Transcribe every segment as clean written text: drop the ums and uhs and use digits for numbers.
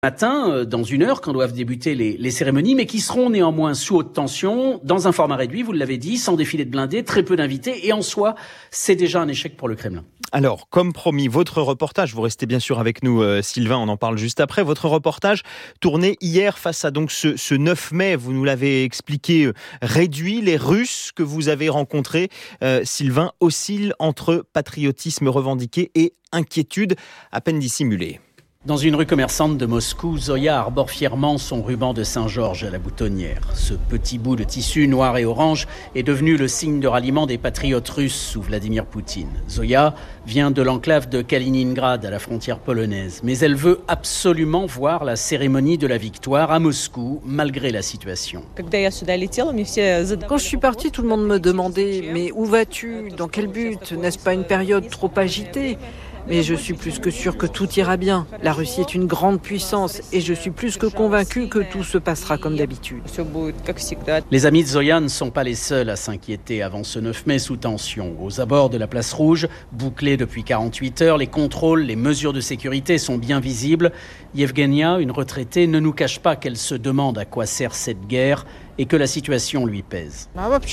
matin, dans 1 heure, quand doivent débuter les cérémonies, mais qui seront néanmoins sous haute tension, dans un format réduit, vous l'avez dit, sans défilé de blindés, très peu d'invités, et en soi, c'est déjà un échec pour le Kremlin. Alors, comme promis, votre reportage, vous restez bien sûr avec nous, Sylvain, on en parle juste après. Votre reportage tourné hier face à donc ce 9 mai, vous nous l'avez expliqué, réduit. Les Russes que vous avez rencontrés, Sylvain, oscillent entre patriotisme revendiqué et inquiétude à peine dissimulée. Dans une rue commerçante de Moscou, Zoya arbore fièrement son ruban de Saint-Georges à la boutonnière. Ce petit bout de tissu noir et orange est devenu le signe de ralliement des patriotes russes sous Vladimir Poutine. Zoya vient de l'enclave de Kaliningrad à la frontière polonaise, mais elle veut absolument voir la cérémonie de la victoire à Moscou, malgré la situation. Quand je suis partie, tout le monde me demandait « Mais où vas-tu ? Dans quel but ? N'est-ce pas une période trop agitée ?» Mais je suis plus que sûre que tout ira bien. La Russie est une grande puissance et je suis plus que convaincue que tout se passera comme d'habitude. Les amis de Zoya ne sont pas les seuls à s'inquiéter avant ce 9 mai sous tension. Aux abords de la place Rouge, bouclée depuis 48 heures, les contrôles, les mesures de sécurité sont bien visibles. Yevgenia, une retraitée, ne nous cache pas qu'elle se demande à quoi sert cette guerre et que la situation lui pèse.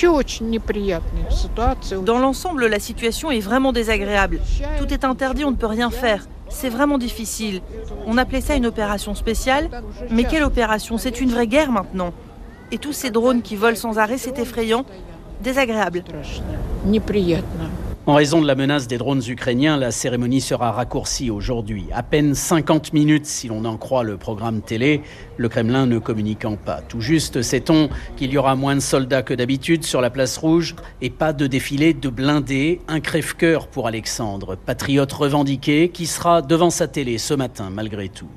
Dans l'ensemble, la situation est vraiment désagréable. Tout est interdit, on ne peut rien faire. C'est vraiment difficile. On appelait ça une opération spéciale, mais quelle opération ? C'est une vraie guerre maintenant. Et tous ces drones qui volent sans arrêt, c'est effrayant, désagréable. En raison de la menace des drones ukrainiens, la cérémonie sera raccourcie aujourd'hui. À peine 50 minutes si l'on en croit le programme télé, le Kremlin ne communiquant pas. Tout juste sait-on qu'il y aura moins de soldats que d'habitude sur la place Rouge et pas de défilé de blindés. Un crève-cœur pour Alexandre, patriote revendiqué, qui sera devant sa télé ce matin malgré tout.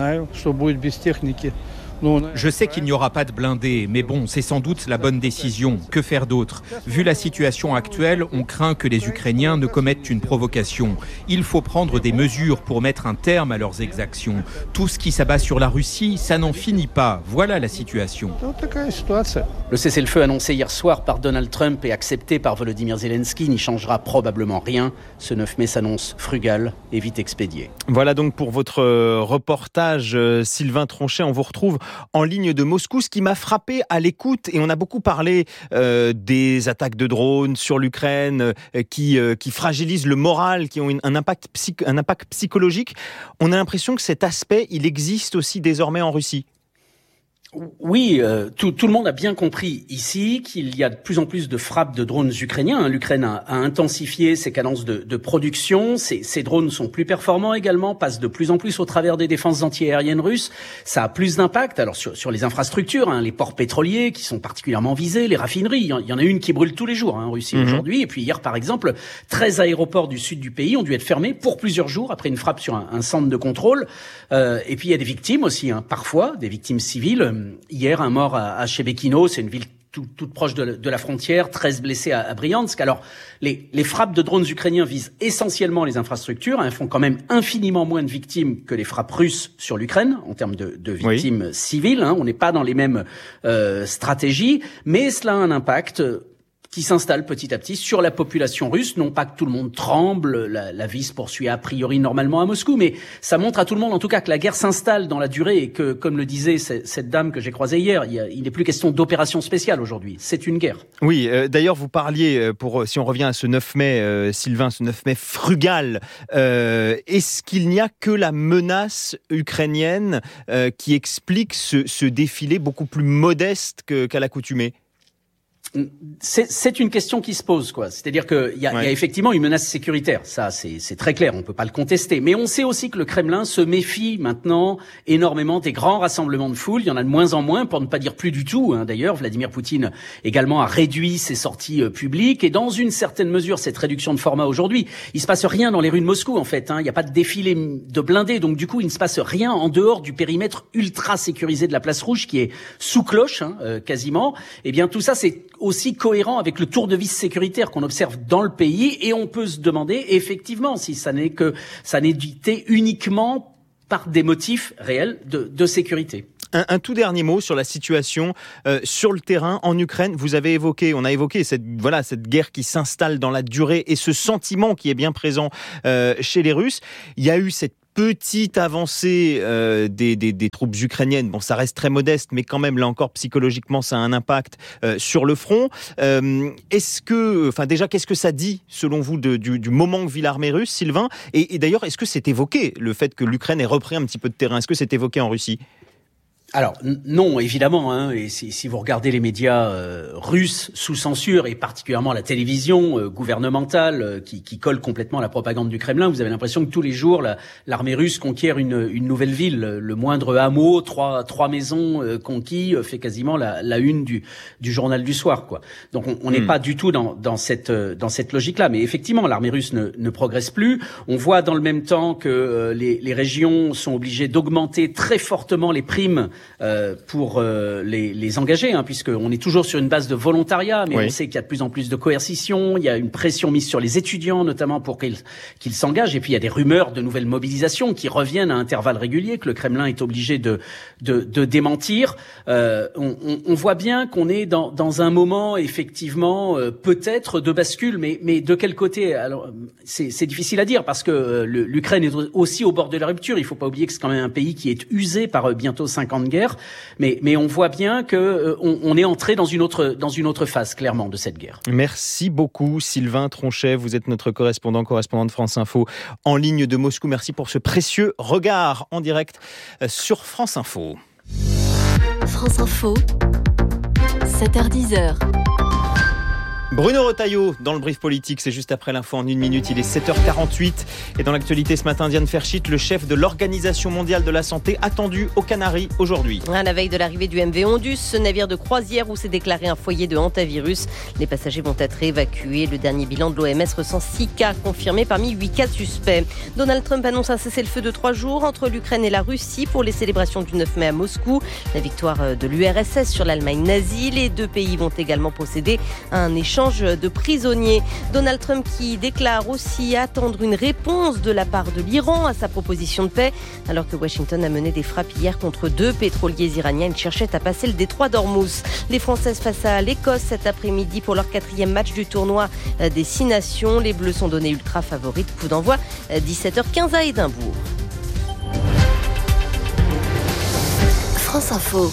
Je sais qu'il n'y aura pas de blindés, mais bon, c'est sans doute la bonne décision. Que faire d'autre ? Vu la situation actuelle, on craint que les Ukrainiens ne commettent une provocation. Il faut prendre des mesures pour mettre un terme à leurs exactions. Tout ce qui s'abat sur la Russie, ça n'en finit pas. Voilà la situation. Le cessez-le-feu annoncé hier soir par Donald Trump et accepté par Volodymyr Zelensky n'y changera probablement rien. Ce 9 mai s'annonce frugal et vite expédié. Voilà donc pour votre reportage, Sylvain Tronchet. On vous retrouve en ligne de Moscou. Ce qui m'a frappé à l'écoute, et on a beaucoup parlé des attaques de drones sur l'Ukraine qui fragilisent le moral, qui ont un impact psychologique. On a l'impression que cet aspect, il existe aussi désormais en Russie. Oui, tout le monde a bien compris ici qu'il y a de plus en plus de frappes de drones ukrainiens. L'Ukraine a intensifié ses cadences de production. Ces drones sont plus performants également, passent de plus en plus au travers des défenses antiaériennes russes. Ça a plus d'impact alors sur les infrastructures, les ports pétroliers qui sont particulièrement visés, les raffineries. Il y en a une qui brûle tous les jours en Russie aujourd'hui. Et puis hier, par exemple, 13 aéroports du sud du pays ont dû être fermés pour plusieurs jours après une frappe sur un centre de contrôle. Et puis il y a des victimes aussi, parfois des victimes civiles. Hier, un mort à Chebekino, c'est une ville toute proche de la frontière, 13 blessés à Briansk. Alors, les frappes de drones ukrainiens visent essentiellement les infrastructures, font quand même infiniment moins de victimes que les frappes russes sur l'Ukraine, en termes de victimes civiles. On n'est pas dans les mêmes stratégies, mais cela a un impact qui s'installe petit à petit sur la population russe. Non pas que tout le monde tremble, la vie se poursuit a priori normalement à Moscou, mais ça montre à tout le monde en tout cas que la guerre s'installe dans la durée et que, comme le disait cette dame que j'ai croisée hier, il n'est plus question d'opération spéciale aujourd'hui, c'est une guerre. Oui, d'ailleurs vous parliez, si on revient à ce 9 mai, Sylvain, ce 9 mai frugal, est-ce qu'il n'y a que la menace ukrainienne qui explique ce défilé beaucoup plus modeste qu'à l'accoutumée ? C'est une question qui se pose, quoi. C'est-à-dire qu'il y a effectivement une menace sécuritaire. Ça, c'est très clair. On peut pas le contester. Mais on sait aussi que le Kremlin se méfie maintenant énormément des grands rassemblements de foule. Il y en a de moins en moins, pour ne pas dire plus du tout. D'ailleurs, Vladimir Poutine également a réduit ses sorties publiques. Et dans une certaine mesure, cette réduction de format aujourd'hui, il se passe rien dans les rues de Moscou, en fait. Il n'y a pas de défilé de blindés. Donc, du coup, il ne se passe rien en dehors du périmètre ultra sécurisé de la place Rouge, qui est sous cloche, quasiment. Eh bien, tout ça, c'est aussi cohérent avec le tour de vis sécuritaire qu'on observe dans le pays, et on peut se demander effectivement si ça n'est dicté uniquement par des motifs réels de sécurité. Un tout dernier mot sur la situation sur le terrain en Ukraine. On a évoqué cette guerre qui s'installe dans la durée et ce sentiment qui est bien présent chez les Russes. Il y a eu cette petite avancée des troupes ukrainiennes. Bon, ça reste très modeste, mais quand même, là encore, psychologiquement, ça a un impact sur le front. Déjà, qu'est-ce que ça dit, selon vous, du moment que vit l'armée russe, Sylvain ? Et d'ailleurs, est-ce que c'est évoqué, le fait que l'Ukraine ait repris un petit peu de terrain ? Est-ce que c'est évoqué en Russie ? Alors non, évidemment, et si vous regardez les médias russes sous censure, et particulièrement la télévision gouvernementale qui colle complètement à la propagande du Kremlin, vous avez l'impression que tous les jours l'armée russe conquiert une nouvelle ville. Le moindre hameau, trois maisons conquis fait quasiment la une du journal du soir, quoi. Donc on n'est pas du tout dans cette logique-là. Mais effectivement, l'armée russe ne progresse plus. On voit dans le même temps que les régions sont obligées d'augmenter très fortement les primes pour les engager, puisqu'on est toujours sur une base de volontariat, mais on sait qu'il y a de plus en plus de coercition, il y a une pression mise sur les étudiants, notamment pour qu'ils s'engagent, et puis il y a des rumeurs de nouvelles mobilisations qui reviennent à intervalles réguliers, que le Kremlin est obligé de démentir. On voit bien qu'on est dans un moment, effectivement, peut-être de bascule, mais de quel côté ? Alors, c'est difficile à dire, parce que l'Ukraine est aussi au bord de la rupture. Il faut pas oublier que c'est quand même un pays qui est usé par bientôt 50 guerre, mais on voit bien que on est entré dans une autre phase, clairement, de cette guerre. Merci beaucoup, Sylvain Tronchet. Vous êtes notre correspondant de France Info en ligne de Moscou. Merci pour ce précieux regard en direct sur France Info. France Info, 7h10. Bruno Retailleau dans le brief politique, c'est juste après l'info en 1 minute, il est 7h48 et dans l'actualité ce matin, Diane Ferschit, le chef de l'Organisation mondiale de la santé, attendu aux Canaries aujourd'hui. À la veille de l'arrivée du MV Ondus, ce navire de croisière où s'est déclaré un foyer de hantavirus, les passagers vont être évacués. Le dernier bilan de l'OMS recense 6 cas confirmés parmi 8 cas suspects. Donald Trump annonce un cessez-le-feu de 3 jours entre l'Ukraine et la Russie pour les célébrations du 9 mai à Moscou. La victoire de l'URSS sur l'Allemagne nazie, les deux pays vont également procéder à un échange de prisonniers. Donald Trump qui déclare aussi attendre une réponse de la part de l'Iran à sa proposition de paix, alors que Washington a mené des frappes hier contre 2 pétroliers iraniens. Ils cherchaient à passer le détroit d'Ormuz. Les Françaises face à l'Écosse cet après-midi pour leur 4e match du tournoi des 6 nations. Les Bleus sont donnés ultra favorites. Coup d'envoi 17h15 à Édimbourg. France Info.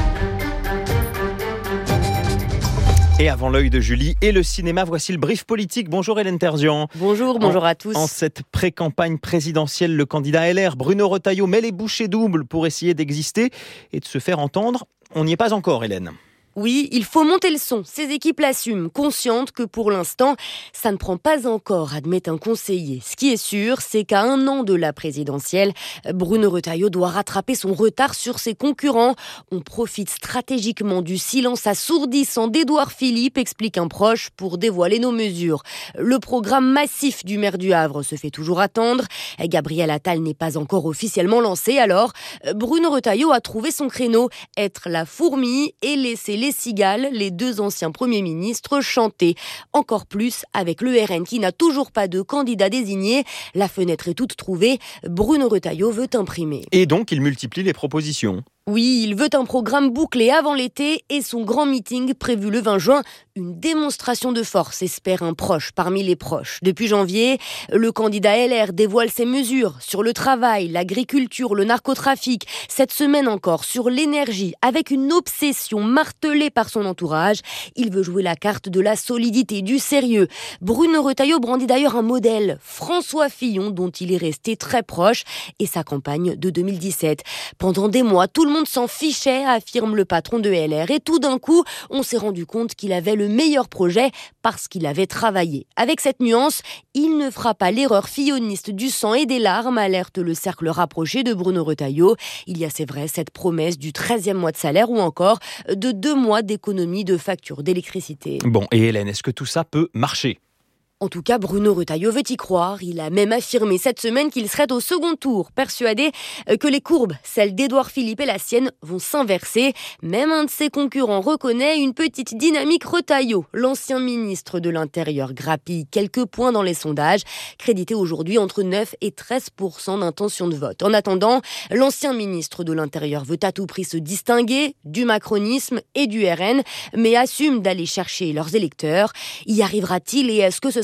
Et avant l'œil de Julie et le cinéma, voici le brief politique. Bonjour Hélène Terzian. Bonjour à tous. En cette pré-campagne présidentielle, le candidat LR, Bruno Retailleau, met les bouchées doubles pour essayer d'exister et de se faire entendre. On n'y est pas encore, Hélène. Oui, il faut monter le son. Ces équipes l'assument, conscientes que pour l'instant, ça ne prend pas encore, admet un conseiller. Ce qui est sûr, c'est qu'à 1 an de la présidentielle, Bruno Retailleau doit rattraper son retard sur ses concurrents. On profite stratégiquement du silence assourdissant d'Édouard Philippe, explique un proche, pour dévoiler nos mesures. Le programme massif du maire du Havre se fait toujours attendre. Gabriel Attal n'est pas encore officiellement lancé, alors Bruno Retailleau a trouvé son créneau, être la fourmi et laisser les cigales, les 2 anciens premiers ministres, chanter. Encore plus avec le RN qui n'a toujours pas de candidat désigné. La fenêtre est toute trouvée. Bruno Retailleau veut imprimer. Et donc, il multiplie les propositions. Oui, il veut un programme bouclé avant l'été et son grand meeting prévu le 20 juin. Une démonstration de force, espère un proche parmi les proches. Depuis janvier, le candidat LR dévoile ses mesures sur le travail, l'agriculture, le narcotrafic. Cette semaine encore sur l'énergie, avec une obsession martelée par son entourage. Il veut jouer la carte de la solidité, du sérieux. Bruno Retailleau brandit d'ailleurs un modèle, François Fillon, dont il est resté très proche, et sa campagne de 2017. Pendant des mois, tout le monde s'en fichait, affirme le patron de LR. Et tout d'un coup, on s'est rendu compte qu'il avait le meilleur projet parce qu'il avait travaillé. Avec cette nuance, il ne fera pas l'erreur filloniste du sang et des larmes, alerte le cercle rapproché de Bruno Retailleau. Il y a, c'est vrai, cette promesse du 13e mois de salaire ou encore de 2 mois d'économie de facture d'électricité. Bon, et Hélène, est-ce que tout ça peut marcher ? En tout cas, Bruno Retailleau veut y croire. Il a même affirmé cette semaine qu'il serait au second tour, persuadé que les courbes, celles d'Édouard Philippe et la sienne, vont s'inverser. Même un de ses concurrents reconnaît une petite dynamique Retailleau. L'ancien ministre de l'Intérieur grappille quelques points dans les sondages, crédité aujourd'hui entre 9 et 13% d'intention de vote. En attendant, l'ancien ministre de l'Intérieur veut à tout prix se distinguer du macronisme et du RN, mais assume d'aller chercher leurs électeurs. Y arrivera-t-il et est-ce que ce sera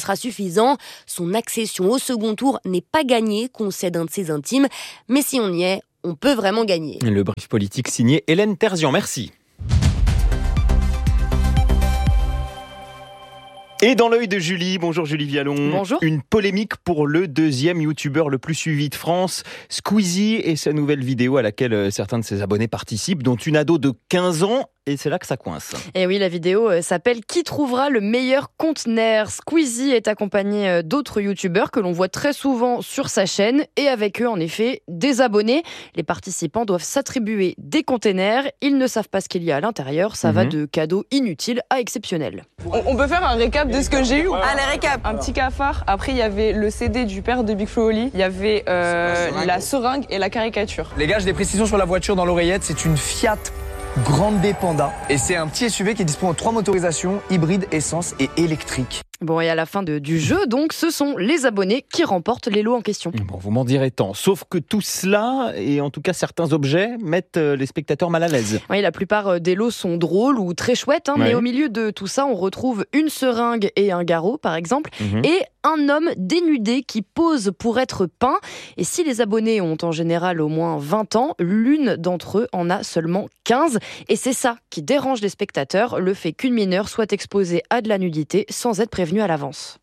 sera suffisant. Son accession au second tour n'est pas gagnée, concède un de ses intimes. Mais si on y est, on peut vraiment gagner. Le brief politique signé Hélène Terzian. Merci. Et dans l'œil de Julie, bonjour Julie Vialon. Bonjour. Une polémique pour le deuxième youtubeur le plus suivi de France, Squeezie, et sa nouvelle vidéo à laquelle certains de ses abonnés participent, dont une ado de 15 ans. Et c'est là que ça coince. Et oui, la vidéo s'appelle « Qui trouvera le meilleur conteneur ?» Squeezie est accompagné d'autres youtubeurs que l'on voit très souvent sur sa chaîne et avec eux, en effet, des abonnés. Les participants doivent s'attribuer des containers. Ils ne savent pas ce qu'il y a à l'intérieur. Ça va de cadeaux inutiles à exceptionnels. On peut faire un récap de ce que j'ai eu. Allez, récap. Un petit cafard. Après, il y avait le CD du père de Big Flo et Oli. Il y avait la seringue et la caricature. Les gars, j'ai des précisions sur la voiture dans l'oreillette. C'est une Fiat Grande B Panda. Et c'est un petit SUV qui dispose de 3 motorisations, hybride, essence et électrique. Bon, et à la fin du jeu, donc, ce sont les abonnés qui remportent les lots en question. Bon, vous m'en direz tant. Sauf que tout cela, et en tout cas certains objets, mettent les spectateurs mal à l'aise. Oui, la plupart des lots sont drôles ou très chouettes, mais au milieu de tout ça, on retrouve une seringue et un garrot, par exemple, et un homme dénudé qui pose pour être peint. Et si les abonnés ont en général au moins 20 ans, l'une d'entre eux en a seulement 15. Et c'est ça qui dérange les spectateurs, le fait qu'une mineure soit exposée à de la nudité sans être prévenue à l'avance.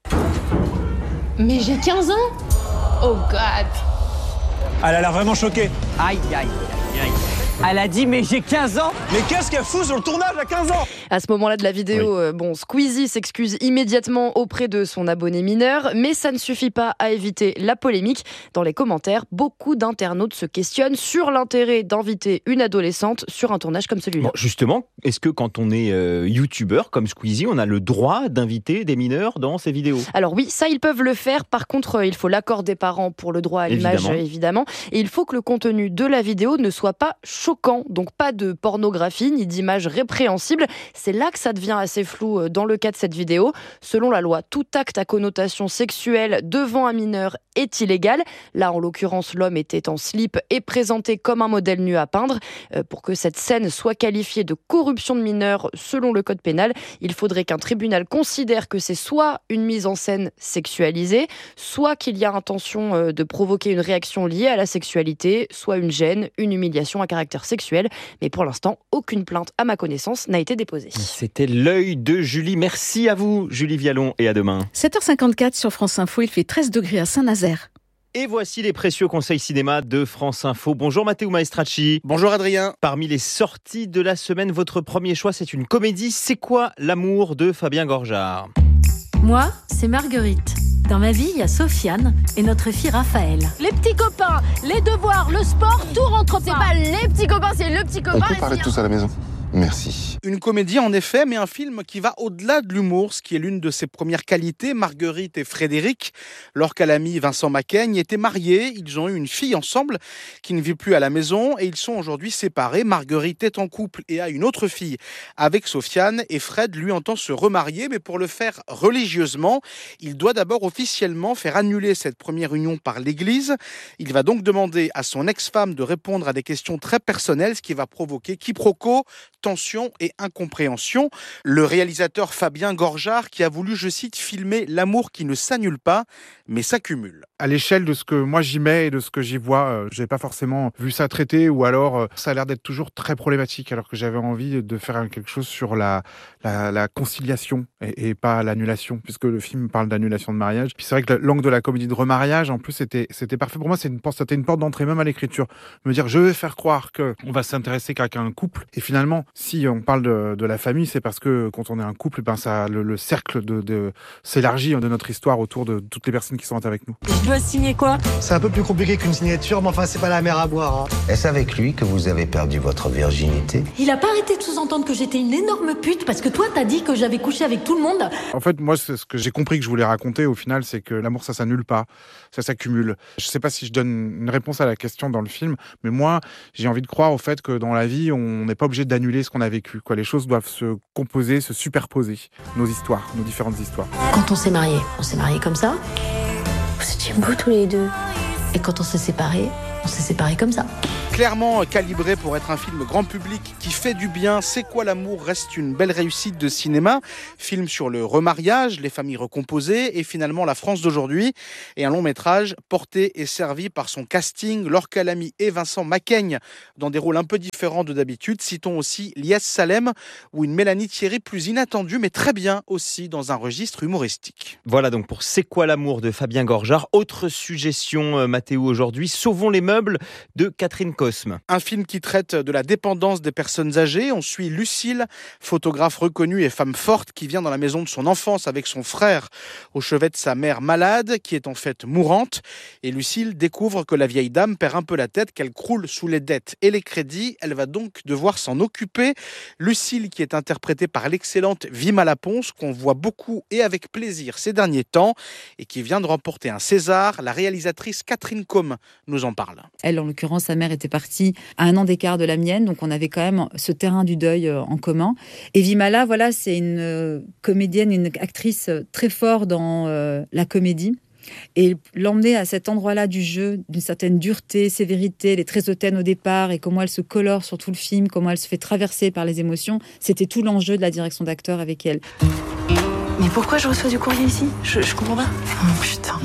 Mais j'ai 15 ans ? Oh God. Elle a l'air vraiment choquée. Aïe, aïe, aïe, aïe. Elle a dit, mais j'ai 15 ans. Mais qu'est-ce qu'elle fout sur le tournage à 15 ans ? À ce moment-là de la vidéo, Squeezie s'excuse immédiatement auprès de son abonné mineur, mais ça ne suffit pas à éviter la polémique. Dans les commentaires, beaucoup d'internautes se questionnent sur l'intérêt d'inviter une adolescente sur un tournage comme celui-là. Bon, justement, est-ce que quand on est youtubeur comme Squeezie, on a le droit d'inviter des mineurs dans ses vidéos ? Alors oui, ça ils peuvent le faire. Par contre, il faut l'accord des parents pour le droit à l'image, évidemment. Et il faut que le contenu de la vidéo ne soit pas choquant, donc pas de pornographie ni d'images répréhensibles. C'est là que ça devient assez flou dans le cas de cette vidéo. Selon la loi, tout acte à connotation sexuelle devant un mineur est illégal. Là, en l'occurrence, l'homme était en slip et présenté comme un modèle nu à peindre. Pour que cette scène soit qualifiée de corruption de mineur selon le code pénal, il faudrait qu'un tribunal considère que c'est soit une mise en scène sexualisée, soit qu'il y a intention de provoquer une réaction liée à la sexualité, soit une gêne, une humiliation à caractère sexuel. Mais pour l'instant, aucune plainte à ma connaissance n'a été déposée. C'était l'œil de Julie. Merci à vous, Julie Vialon, et à demain. 7h54 sur France Info, il fait 13 degrés à Saint-Nazaire. Et voici les précieux conseils cinéma de France Info. Bonjour Matteo Maestracci. Bonjour Adrien. Parmi les sorties de la semaine, votre premier choix, c'est une comédie. C'est quoi l'amour de Fabien Gorjard ? Moi, c'est Marguerite. Dans ma vie, il y a Sofiane et notre fille Raphaël. Les petits copains, les devoirs, le sport, tout rentre pas. C'est pas les petits copains, c'est le petit copain. On peut parler tous à la maison ? Merci. Une comédie en effet, mais un film qui va au-delà de l'humour, ce qui est l'une de ses premières qualités. Marguerite et Frédéric, leur ami Vincent Macaigne, étaient mariés. Ils ont eu une fille ensemble qui ne vit plus à la maison et ils sont aujourd'hui séparés. Marguerite est en couple et a une autre fille avec Sofiane et Fred, lui, entend se remarier, mais pour le faire religieusement, il doit d'abord officiellement faire annuler cette première union par l'Église. Il va donc demander à son ex-femme de répondre à des questions très personnelles, ce qui va provoquer quiproquo, tension et incompréhension. Le réalisateur Fabien Gorjard qui a voulu, je cite, filmer l'amour qui ne s'annule pas, mais s'accumule. À l'échelle de ce que moi j'y mets et de ce que j'y vois, j'ai pas forcément vu ça traité, ou alors ça a l'air d'être toujours très problématique, alors que j'avais envie de faire quelque chose sur la conciliation et pas l'annulation, puisque le film parle d'annulation de mariage. Puis c'est vrai que l'angle de la comédie de remariage, en plus, c'était parfait pour moi. C'était une porte d'entrée même à l'écriture. Me dire, je vais faire croire qu'on va s'intéresser qu'à un couple, et finalement, si on parle de la famille, c'est parce que quand on est un couple, ça, le cercle s'élargit de notre histoire autour de toutes les personnes qui sont avec nous. Je dois signer quoi ? C'est un peu plus compliqué qu'une signature, mais enfin, c'est pas la mer à boire. Est-ce avec lui que vous avez perdu votre virginité ? Il a pas arrêté de sous-entendre que j'étais une énorme pute parce que toi t'as dit que j'avais couché avec tout le monde. En fait, moi, c'est ce que j'ai compris que je voulais raconter au final, c'est que l'amour, ça s'annule pas, ça s'accumule. Je sais pas si je donne une réponse à la question dans le film, mais moi, j'ai envie de croire au fait que dans la vie, on n'est pas obligé d'annuler ce qu'on a vécu. Les choses doivent se composer, se superposer. Nos histoires, nos différentes histoires. Quand on s'est mariés comme ça. Vous étiez beaux tous les deux. Et quand on s'est séparés comme ça. Clairement calibré pour être un film grand public qui fait du bien, C'est quoi l'amour reste une belle réussite de cinéma. Film sur le remariage, les familles recomposées et finalement la France d'aujourd'hui. Et un long métrage porté et servi par son casting, Laure Calamy et Vincent Macaigne dans des rôles un peu différents de d'habitude. Citons aussi Lies Salem ou une Mélanie Thierry plus inattendue mais très bien aussi dans un registre humoristique. Voilà donc pour C'est quoi l'amour de Fabien Gorjard. Autre suggestion, Mathéo, aujourd'hui, Sauvons les meubles de Catherine Cosme. Un film qui traite de la dépendance des personnes âgées. On suit Lucille, photographe reconnue et femme forte qui vient dans la maison de son enfance avec son frère au chevet de sa mère malade qui est en fait mourante. Et Lucille découvre que la vieille dame perd un peu la tête, qu'elle croule sous les dettes et les crédits. Elle va donc devoir s'en occuper. Lucille qui est interprétée par l'excellente Vima Laponce qu'on voit beaucoup et avec plaisir ces derniers temps et qui vient de remporter un César. La réalisatrice Catherine Cosme nous en parle. Elle, en l'occurrence, sa mère était partie à 1 an d'écart de la mienne, donc on avait quand même ce terrain du deuil en commun. Et Vimala, voilà, c'est une comédienne, une actrice très forte dans la comédie. Et l'emmener à cet endroit-là du jeu, d'une certaine dureté, sévérité, elle est très hautaine au départ, et comment elle se colore sur tout le film, comment elle se fait traverser par les émotions, c'était tout l'enjeu de la direction d'acteur avec elle. Mais pourquoi je reçois du courrier ici ? Je comprends pas. Oh putain.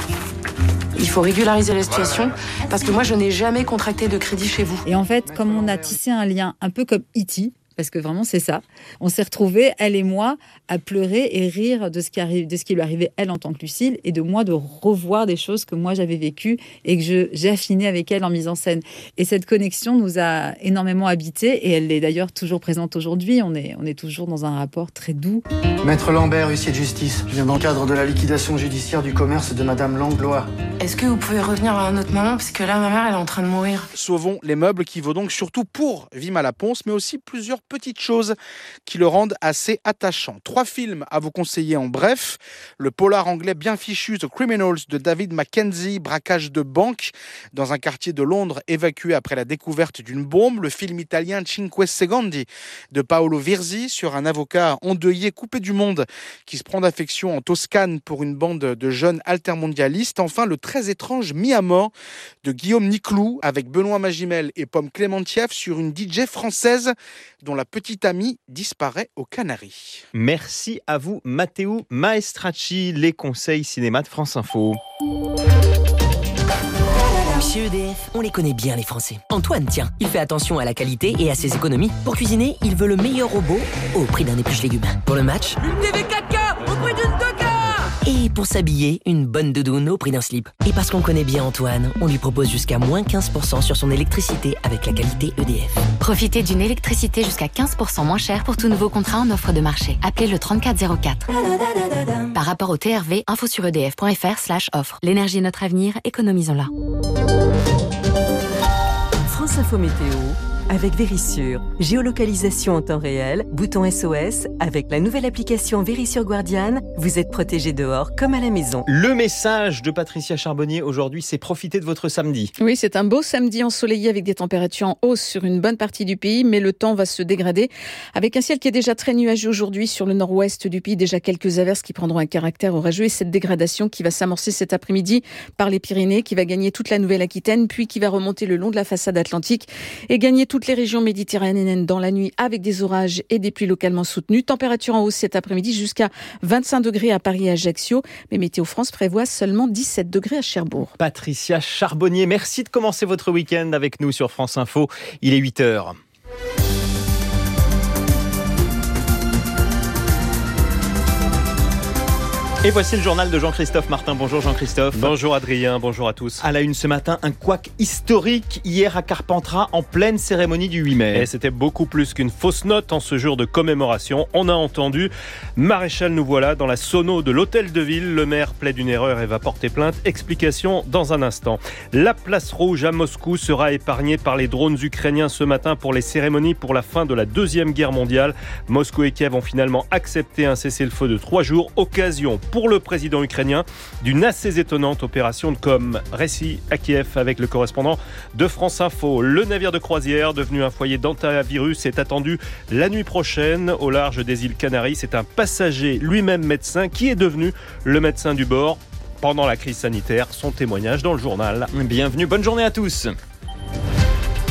Il faut régulariser la situation, parce que moi je n'ai jamais contracté de crédit chez vous. Et en fait, comme on a tissé un lien un peu comme E.T., parce que vraiment c'est ça, on s'est retrouvés, elle et moi, à pleurer et rire de ce qui lui arrivait elle en tant que Lucille, et de moi de revoir des choses que moi j'avais vécues et que j'ai affinées avec elle en mise en scène. Et cette connexion nous a énormément habités, et elle est d'ailleurs toujours présente aujourd'hui. On est toujours dans un rapport très doux. Maître Lambert, huissier de justice. Je viens dans le cadre de la liquidation judiciaire du commerce de Madame Langlois. Est-ce que vous pouvez revenir à un autre moment, parce que là ma mère elle est en train de mourir. Sauvons les meubles qui vaut donc surtout pour Vima Laponce, mais aussi plusieurs petites choses qui le rendent assez attachant. 3 films à vous conseiller en bref. Le polar anglais bien fichu The Criminals de David Mackenzie, braquage de banque dans un quartier de Londres évacué après la découverte d'une bombe. Le film italien Cinque Secondi de Paolo Virzi sur un avocat endeuillé, coupé du monde, qui se prend d'affection en Toscane pour une bande de jeunes altermondialistes. Enfin, le très étrange Mis à mort de Guillaume Niclou avec Benoît Magimel et Pomme Clémentieff sur une DJ française dont la petite amie disparaît aux Canaries. Merci à vous, Matteo Maestracci, les conseils cinéma de France Info. Chez EDF, on les connaît bien les Français. Antoine, tiens, il fait attention à la qualité et à ses économies. Pour cuisiner, il veut le meilleur robot au prix d'un épluche-légumes. Pour le match, une TV4K au prix d'une 2K. Et pour s'habiller, une bonne doudoune au prix d'un slip. Et parce qu'on connaît bien Antoine, on lui propose jusqu'à moins 15% sur son électricité avec la qualité EDF. Profitez d'une électricité jusqu'à 15% moins chère pour tout nouveau contrat en offre de marché. Appelez le 3404. Par rapport au TRV, info sur edf.fr/offre. L'énergie est notre avenir, économisons-la. France Info Météo avec Vérissure. Géolocalisation en temps réel, bouton SOS. Avec la nouvelle application Vérissure Guardian, vous êtes protégé dehors comme à la maison. Le message de Patricia Charbonnier aujourd'hui, c'est profiter de votre samedi. Oui, c'est un beau samedi ensoleillé avec des températures en hausse sur une bonne partie du pays, mais le temps va se dégrader avec un ciel qui est déjà très nuageux aujourd'hui sur le nord-ouest du pays. Déjà quelques averses qui prendront un caractère orageux et cette dégradation qui va s'amorcer cet après-midi par les Pyrénées, qui va gagner toute la Nouvelle-Aquitaine, puis qui va remonter le long de la façade atlantique et gagner toutes les régions méditerranéennes dans la nuit avec des orages et des pluies localement soutenues. Température en hausse cet après-midi jusqu'à 25 degrés à Paris et Ajaccio. Mais Météo France prévoit seulement 17 degrés à Cherbourg. Patricia Charbonnier, merci de commencer votre week-end avec nous sur France Info. Il est 8h. Et voici le journal de Jean-Christophe Martin. Bonjour Jean-Christophe. Bonjour Adrien, bonjour à tous. À la une ce matin, un couac historique hier à Carpentras en pleine cérémonie du 8 mai. Et c'était beaucoup plus qu'une fausse note en ce jour de commémoration. On a entendu Maréchal nous voilà dans la sono de l'hôtel de ville. Le maire plaide une erreur et va porter plainte. Explication dans un instant. La place rouge à Moscou sera épargnée par les drones ukrainiens ce matin pour les cérémonies pour la fin de la Deuxième Guerre mondiale. Moscou et Kiev ont finalement accepté un cessez-le-feu de 3 jours. Occasion pour le président ukrainien d'une assez étonnante opération de com. Récit à Kiev avec le correspondant de France Info. Le navire de croisière devenu un foyer d'hantavirus est attendu la nuit prochaine au large des îles Canaries. C'est un passager lui-même médecin qui est devenu le médecin du bord pendant la crise sanitaire. Son témoignage dans le journal. Bienvenue, bonne journée à tous.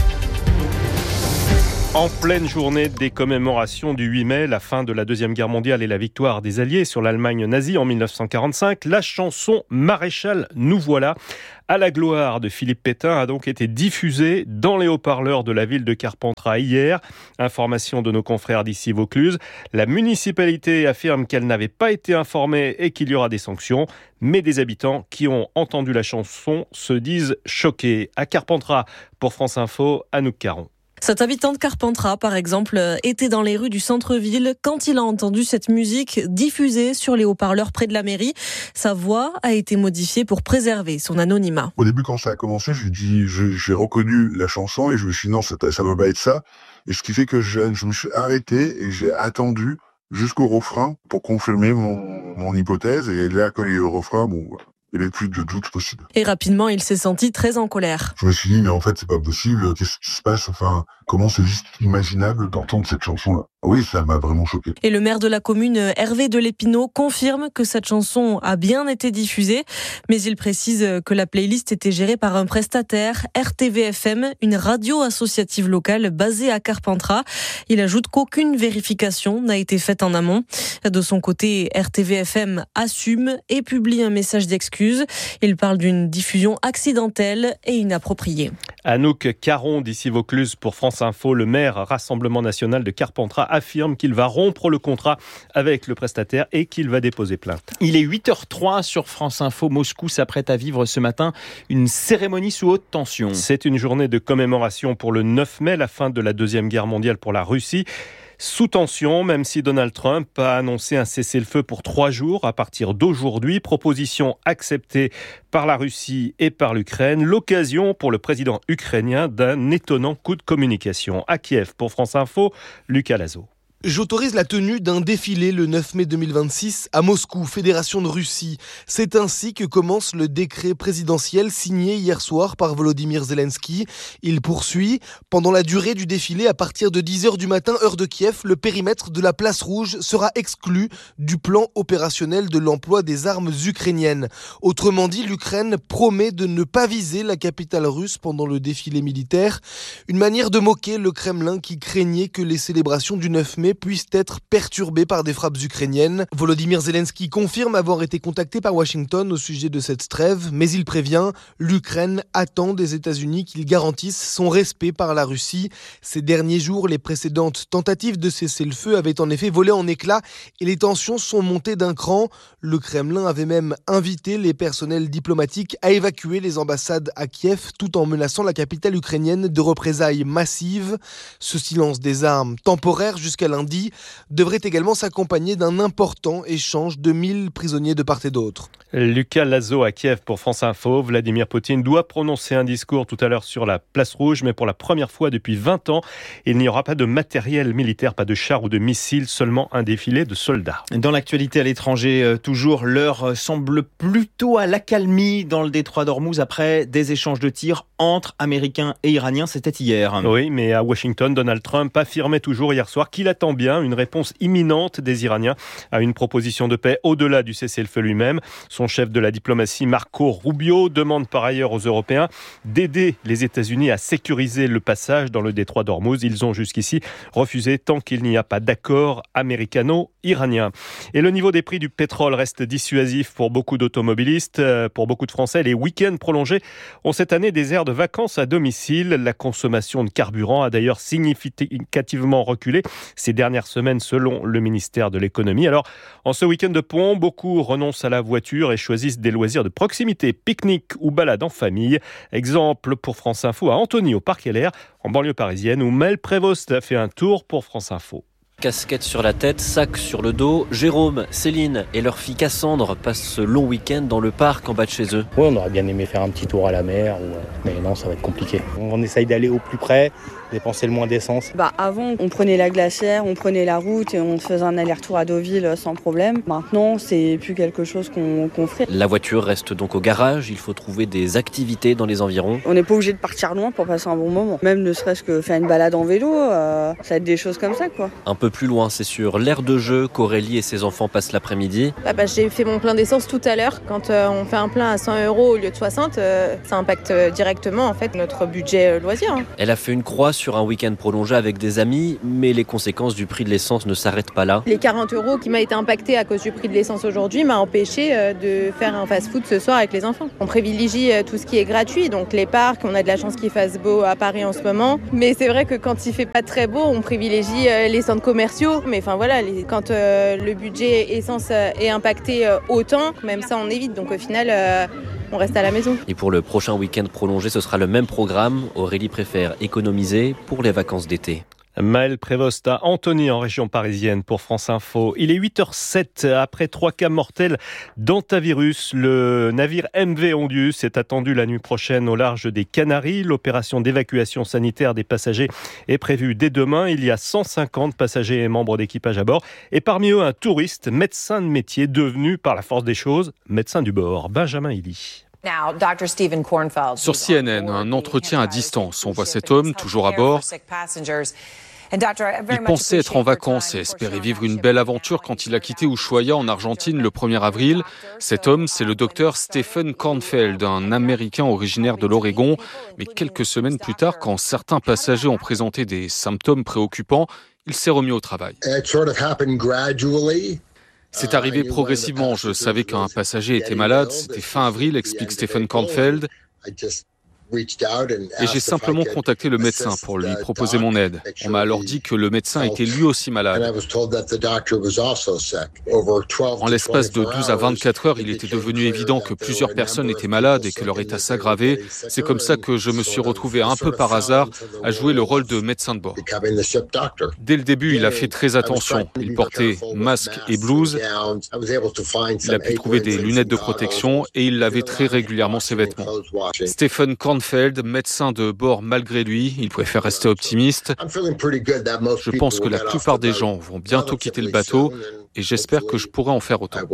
En pleine journée des commémorations du 8 mai, la fin de la Deuxième Guerre mondiale et la victoire des Alliés sur l'Allemagne nazie en 1945, la chanson « Maréchal, nous voilà » à la gloire de Philippe Pétain a donc été diffusée dans les haut-parleurs de la ville de Carpentras hier. Information de nos confrères d'ici Vaucluse. La municipalité affirme qu'elle n'avait pas été informée et qu'il y aura des sanctions. Mais des habitants qui ont entendu la chanson se disent choqués. À Carpentras, pour France Info, Anouk Caron. Cet habitant de Carpentras, par exemple, était dans les rues du centre-ville quand il a entendu cette musique diffusée sur les haut-parleurs près de la mairie. Sa voix a été modifiée pour préserver son anonymat. Au début, quand ça a commencé, j'ai reconnu la chanson et je me suis dit non, ça ne va pas être ça. Et ce qui fait que je me suis arrêté et j'ai attendu jusqu'au refrain pour confirmer mon hypothèse. Et là, quand il y a eu le refrain, il n'y avait plus de doute possible. Et rapidement, il s'est senti très en colère. Je me suis dit, mais en fait, c'est pas possible. Qu'est-ce qui se passe? Enfin, comment c'est juste imaginable d'entendre cette chanson-là? Oui, ça m'a vraiment choqué. Et le maire de la commune, Hervé Delépinot, confirme que cette chanson a bien été diffusée, mais il précise que la playlist était gérée par un prestataire, RTV-FM, une radio associative locale basée à Carpentras. Il ajoute qu'aucune vérification n'a été faite en amont. De son côté, RTV-FM assume et publie un message d'excuse. Il parle d'une diffusion accidentelle et inappropriée. Anouk Caron d'ici Vaucluse pour France Info. Le maire Rassemblement National de Carpentras affirme qu'il va rompre le contrat avec le prestataire et qu'il va déposer plainte. Il est 8h03 sur France Info. Moscou s'apprête à vivre ce matin une cérémonie sous haute tension. C'est une journée de commémoration pour le 9 mai, la fin de la Deuxième Guerre mondiale pour la Russie. Sous tension, même si Donald Trump a annoncé un cessez-le-feu pour 3 jours à partir d'aujourd'hui. Proposition acceptée par la Russie et par l'Ukraine. L'occasion pour le président ukrainien d'un étonnant coup de communication. À Kiev, pour France Info, Lucas Lazo. J'autorise la tenue d'un défilé le 9 mai 2026 à Moscou, Fédération de Russie. C'est ainsi que commence le décret présidentiel signé hier soir par Volodymyr Zelensky. Il poursuit. Pendant la durée du défilé, à partir de 10h du matin, heure de Kiev, le périmètre de la place rouge sera exclu du plan opérationnel de l'emploi des armes ukrainiennes. Autrement dit, l'Ukraine promet de ne pas viser la capitale russe pendant le défilé militaire. Une manière de moquer le Kremlin qui craignait que les célébrations du 9 mai puissent être perturbés par des frappes ukrainiennes. Volodymyr Zelensky confirme avoir été contacté par Washington au sujet de cette trêve, mais il prévient, l'Ukraine attend des États-Unis qu'ils garantissent son respect par la Russie. Ces derniers jours, les précédentes tentatives de cessez-le-feu avaient en effet volé en éclats et les tensions sont montées d'un cran. Le Kremlin avait même invité les personnels diplomatiques à évacuer les ambassades à Kiev tout en menaçant la capitale ukrainienne de représailles massives. Ce silence des armes temporaire jusqu'à lundi devrait également s'accompagner d'un important échange de 1000 prisonniers de part et d'autre. Lucas Lazo à Kiev pour France Info. Vladimir Poutine doit prononcer un discours tout à l'heure sur la place rouge, mais pour la première fois depuis 20 ans, il n'y aura pas de matériel militaire, pas de chars ou de missiles, seulement un défilé de soldats. Dans l'actualité à l'étranger, toujours, l'heure semble plutôt à l'accalmie dans le détroit d'Ormuz après des échanges de tirs entre Américains et Iraniens. C'était hier. Oui, mais à Washington, Donald Trump affirmait toujours hier soir qu'il attend bien une réponse imminente des Iraniens à une proposition de paix au-delà du cessez-le-feu lui-même. Son chef de la diplomatie, Marco Rubio, demande par ailleurs aux Européens d'aider les États-Unis à sécuriser le passage dans le détroit d'Ormuz. Ils ont jusqu'ici refusé tant qu'il n'y a pas d'accord américano-iranien. Et le niveau des prix du pétrole reste dissuasif pour beaucoup d'automobilistes. Pour beaucoup de Français, les week-ends prolongés ont cette année des airs de vacances à domicile. La consommation de carburant a d'ailleurs significativement reculé ces dernières semaines selon le ministère de l'économie. Alors, en ce week-end de pont, beaucoup renoncent à la voiture et choisissent des loisirs de proximité, pique-nique ou balade en famille. Exemple pour France Info à Antony, au Parc LR, en banlieue parisienne, où Mel Prévost a fait un tour pour France Info. Casquette sur la tête, sac sur le dos, Jérôme, Céline et leur fille Cassandre passent ce long week-end dans le parc en bas de chez eux. Oui, on aurait bien aimé faire un petit tour à la mer, mais non, ça va être compliqué. On essaye d'aller au plus près, dépenser le moins d'essence. Avant, on prenait la glacière, on prenait la route et on faisait un aller-retour à Deauville sans problème. Maintenant, c'est plus quelque chose qu'on ferait. La voiture reste donc au garage, il faut trouver des activités dans les environs. On n'est pas obligé de partir loin pour passer un bon moment. Même ne serait-ce que faire une balade en vélo, ça va être des choses comme ça, quoi. Un peu plus loin, c'est sur l'aire de jeu qu'Aurélie et ses enfants passent l'après-midi. J'ai fait mon plein d'essence tout à l'heure. Quand on fait un plein à 100 € au lieu de 60, ça impacte directement en fait notre budget loisir. Elle a fait une croix sur un week-end prolongé avec des amis, mais les conséquences du prix de l'essence ne s'arrêtent pas là. Les 40 € qui m'a été impacté à cause du prix de l'essence aujourd'hui m'a empêché de faire un fast-food ce soir avec les enfants. On privilégie tout ce qui est gratuit, donc les parcs, on a de la chance qu'il fasse beau à Paris en ce moment. Mais c'est vrai que quand il fait pas très beau, on privilégie les centres commerciaux. Mais enfin voilà, quand le budget essence est impacté autant, même ça on évite. Donc au final, on reste à la maison. Et pour le prochain week-end prolongé, ce sera le même programme. Aurélie préfère économiser pour les vacances d'été. Maël Prévost à Antony en région parisienne pour France Info. Il est 8h07 après 3 cas mortels d'hantavirus. Le navire MV Ondius est attendu la nuit prochaine au large des Canaries. L'opération d'évacuation sanitaire des passagers est prévue dès demain. Il y a 150 passagers et membres d'équipage à bord. Et parmi eux, un touriste, médecin de métier, devenu par la force des choses médecin du bord. Benjamin Illy. Sur CNN, un entretien à distance. On voit cet homme, toujours à bord. Il pensait être en vacances et espérait vivre une belle aventure quand il a quitté Ushuaia en Argentine le 1er avril. Cet homme, c'est le docteur Stephen Kornfeld, un Américain originaire de l'Oregon. Mais quelques semaines plus tard, quand certains passagers ont présenté des symptômes préoccupants, il s'est remis au travail. C'est arrivé progressivement. Je savais qu'un passager était malade. C'était fin avril, explique Stephen Kornfeld. Et j'ai simplement contacté le médecin pour lui proposer mon aide. On m'a alors dit que le médecin était lui aussi malade. En l'espace de 12 à 24 heures, il était devenu évident que plusieurs personnes étaient malades et que leur état s'aggravait. C'est comme ça que je me suis retrouvé un peu par hasard à jouer le rôle de médecin de bord. Dès le début, il a fait très attention. Il portait masque et blouse. Il a pu trouver des lunettes de protection et il lavait très régulièrement ses vêtements. Stephen Kornfeld, médecin de bord malgré lui, il préfère rester optimiste. Je pense que la plupart des gens vont bientôt quitter le bateau et j'espère que je pourrai en faire autant.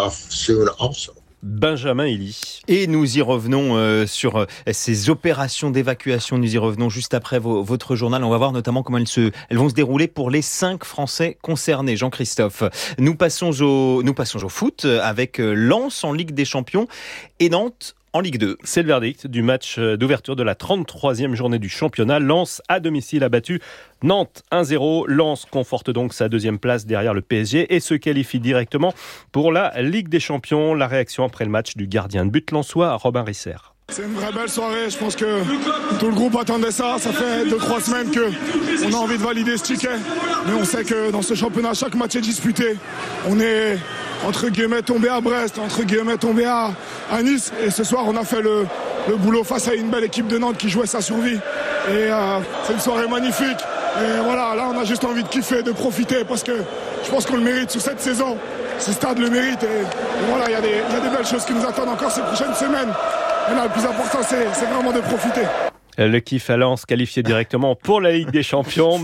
Benjamin Illy. Et nous y revenons sur ces opérations d'évacuation. Nous y revenons juste après votre journal. On va voir notamment comment elles vont se dérouler pour les 5 Français concernés. Jean-Christophe, nous passons au foot avec Lens en Ligue des Champions et Nantes en Ligue 2. C'est le verdict du match d'ouverture de la 33e journée du championnat. Lens, à domicile, a battu Nantes 1-0. Lens conforte donc sa 2e place derrière le PSG et se qualifie directement pour la Ligue des Champions. La réaction après le match du gardien de but lensois, Robin Risser. C'est une vraie belle soirée, je pense que tout le groupe attendait ça. Ça fait 2-3 semaines qu'on a envie de valider ce ticket. Mais on sait que dans ce championnat, chaque match est disputé. On est entre guillemets tombé à Brest, entre guillemets tombé à Nice. Et ce soir, on a fait le boulot face à une belle équipe de Nantes qui jouait sa survie. Et c'est une soirée magnifique. Et voilà, là, on a juste envie de kiffer, de profiter parce que je pense qu'on le mérite sur cette saison. Ce stade le mérite. Et voilà, il y a des belles choses qui nous attendent encore ces prochaines semaines. Et là, le plus important, c'est vraiment de profiter. Le kiff à Lens qualifié directement pour la Ligue des Champions,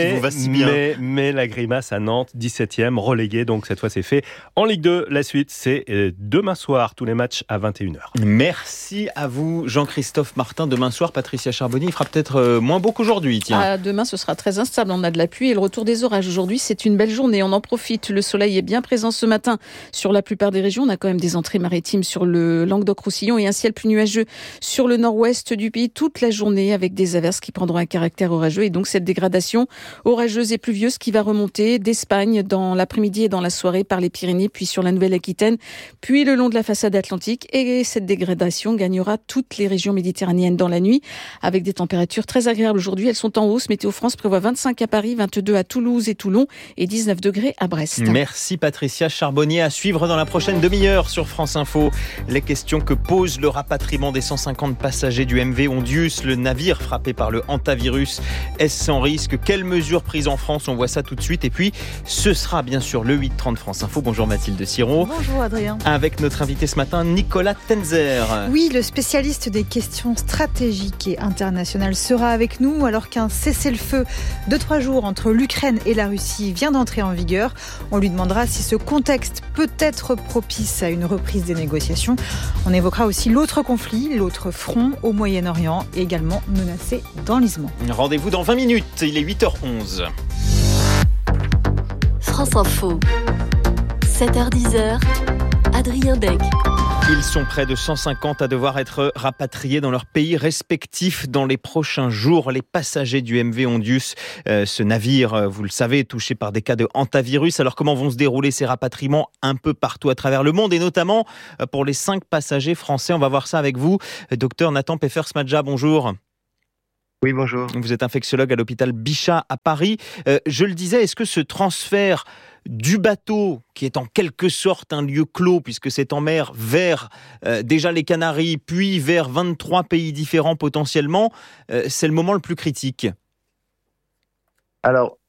mais la grimace à Nantes, 17e, relégué, donc cette fois c'est fait. En Ligue 2, la suite c'est demain soir, tous les matchs à 21h. Merci à vous Jean-Christophe Martin. Demain soir, Patricia Charbonnier, il fera peut-être moins beau qu'aujourd'hui. Demain ce sera très instable, on a de la pluie et le retour des orages. Aujourd'hui c'est une belle journée, on en profite. Le soleil est bien présent ce matin sur la plupart des régions. On a quand même des entrées maritimes sur le Languedoc-Roussillon et un ciel plus nuageux sur le nord-ouest du pays toute la journée, avec des averses qui prendront un caractère orageux et donc cette dégradation orageuse et pluvieuse qui va remonter d'Espagne dans l'après-midi et dans la soirée par les Pyrénées, puis sur la Nouvelle-Aquitaine, puis le long de la façade atlantique. Et cette dégradation gagnera toutes les régions méditerranéennes dans la nuit avec des températures très agréables aujourd'hui. Elles sont en hausse. Météo France prévoit 25 à Paris, 22 à Toulouse et Toulon et 19 degrés à Brest. Merci Patricia Charbonnier. À suivre dans la prochaine demi-heure sur France Info. Les questions que pose le rapatriement des 150 passagers du MV Ondius, le navire frappé par le hantavirus. Est-ce sans risque? Quelles mesures prises en France? On voit ça tout de suite. Et puis, ce sera bien sûr le 8h30 France Info. Bonjour Mathilde Siro. Bonjour Adrien. Avec notre invité ce matin, Nicolas Tenzer. Oui, le spécialiste des questions stratégiques et internationales sera avec nous alors qu'un cessez-le-feu de 3 jours entre l'Ukraine et la Russie vient d'entrer en vigueur. On lui demandera si ce contexte peut être propice à une reprise des négociations. On évoquera aussi l'autre conflit, l'autre front au Moyen-Orient, également menacé d'enlisement. Rendez-vous dans 20 minutes, il est 8h11. France Info, 7h-10h, Adrien Deg. Ils sont près de 150 à devoir être rapatriés dans leur pays respectif dans les prochains jours. Les passagers du MV Ondius, ce navire, vous le savez, touché par des cas de hantavirus. Alors comment vont se dérouler ces rapatriements un peu partout à travers le monde et notamment pour les 5 passagers français? On va voir ça avec vous. Docteur Nathan Peffer-Smadja, bonjour. Oui, bonjour. Vous êtes infectiologue à l'hôpital Bichat à Paris. Je le disais, est-ce que ce transfert du bateau, qui est en quelque sorte un lieu clos, puisque c'est en mer, vers déjà les Canaries, puis vers 23 pays différents potentiellement, c'est le moment le plus critique? Alors,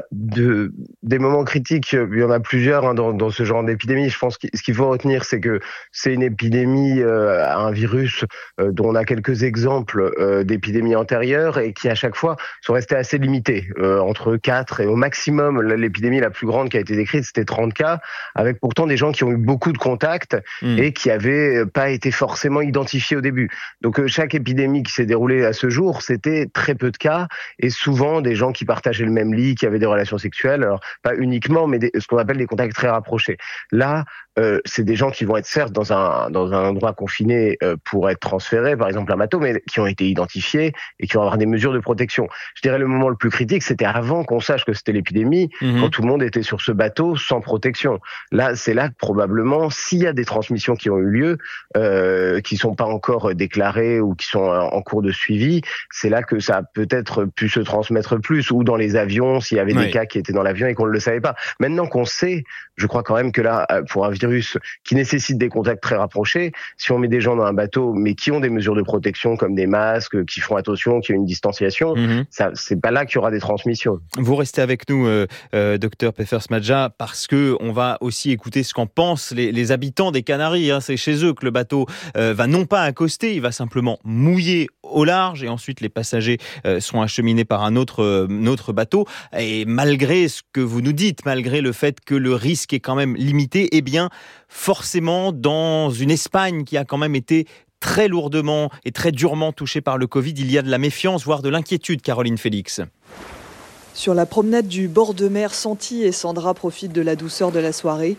des moments critiques, il y en a plusieurs dans ce genre d'épidémie. Je pense que ce qu'il faut retenir, c'est que c'est une épidémie, un virus dont on a quelques exemples d'épidémies antérieures et qui à chaque fois sont restés assez limités, entre 4 et au maximum, l'épidémie la plus grande qui a été décrite, c'était 30 cas, avec pourtant des gens qui ont eu beaucoup de contacts et qui avaient pas été forcément identifiés au début. Donc chaque épidémie qui s'est déroulée à ce jour, c'était très peu de cas et souvent des gens qui partageaient le même lit, qui avaient des relations sexuelles, alors pas uniquement, mais ce qu'on appelle des contacts très rapprochés. Là, c'est des gens qui vont être certes dans un endroit confiné pour être transférés, par exemple un bateau, mais qui ont été identifiés et qui vont avoir des mesures de protection. Je dirais le moment le plus critique, c'était avant qu'on sache que c'était l'épidémie, quand tout le monde était sur ce bateau sans protection. Là, c'est là que probablement, s'il y a des transmissions qui ont eu lieu, qui sont pas encore déclarées ou qui sont en cours de suivi, c'est là que ça a peut-être pu se transmettre plus, ou dans les avions, s'il y avait des cas qui étaient dans l'avion et qu'on ne le savait pas. Maintenant qu'on sait, je crois quand même que là, pour un virus qui nécessite des contacts très rapprochés, si on met des gens dans un bateau, mais qui ont des mesures de protection comme des masques, qui font attention, qui ont une distanciation, ça, c'est pas là qu'il y aura des transmissions. Vous restez avec nous, docteur Peffer-Smadja, parce que on va aussi écouter ce qu'en pensent les habitants des Canaries. C'est chez eux que le bateau va non pas accoster, il va simplement mouiller au large et ensuite les passagers seront acheminés par un autre bateau. Et malgré ce que vous nous dites, malgré le fait que le risque est quand même limité, eh bien forcément dans une Espagne qui a quand même été très lourdement et très durement touchée par le Covid, il y a de la méfiance, voire de l'inquiétude, Caroline Félix. Sur la promenade du bord de mer, Santi et Sandra profitent de la douceur de la soirée.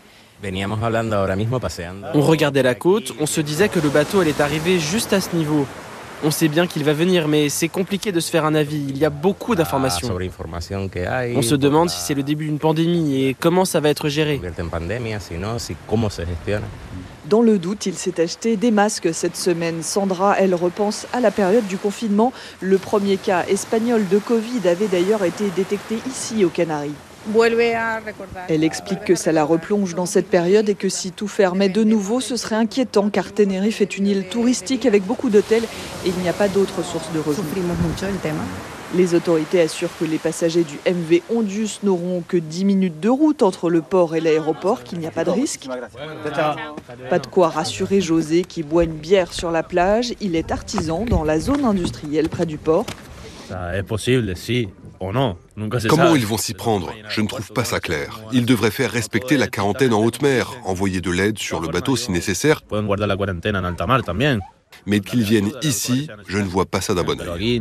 On regardait la côte, on se disait que le bateau allait arriver juste à ce niveau. On sait bien qu'il va venir, mais c'est compliqué de se faire un avis. Il y a beaucoup d'informations. On se demande si c'est le début d'une pandémie et comment ça va être géré. Dans le doute, il s'est acheté des masques cette semaine. Sandra, elle repense à la période du confinement. Le premier cas espagnol de Covid avait d'ailleurs été détecté ici, aux Canaries. Elle explique que ça la replonge dans cette période et que si tout fermait de nouveau, ce serait inquiétant car Tenerife est une île touristique avec beaucoup d'hôtels et il n'y a pas d'autres sources de revenus. Les autorités assurent que les passagers du MV Ondius n'auront que 10 minutes de route entre le port et l'aéroport, qu'il n'y a pas de risque. Pas de quoi rassurer José qui boit une bière sur la plage. Il est artisan dans la zone industrielle près du port. Comment ils vont s'y prendre? Je ne trouve pas ça clair. Ils devraient faire respecter la quarantaine en haute mer, envoyer de l'aide sur le bateau si nécessaire. Mais qu'ils viennent ici, je ne vois pas ça d'un bon œil.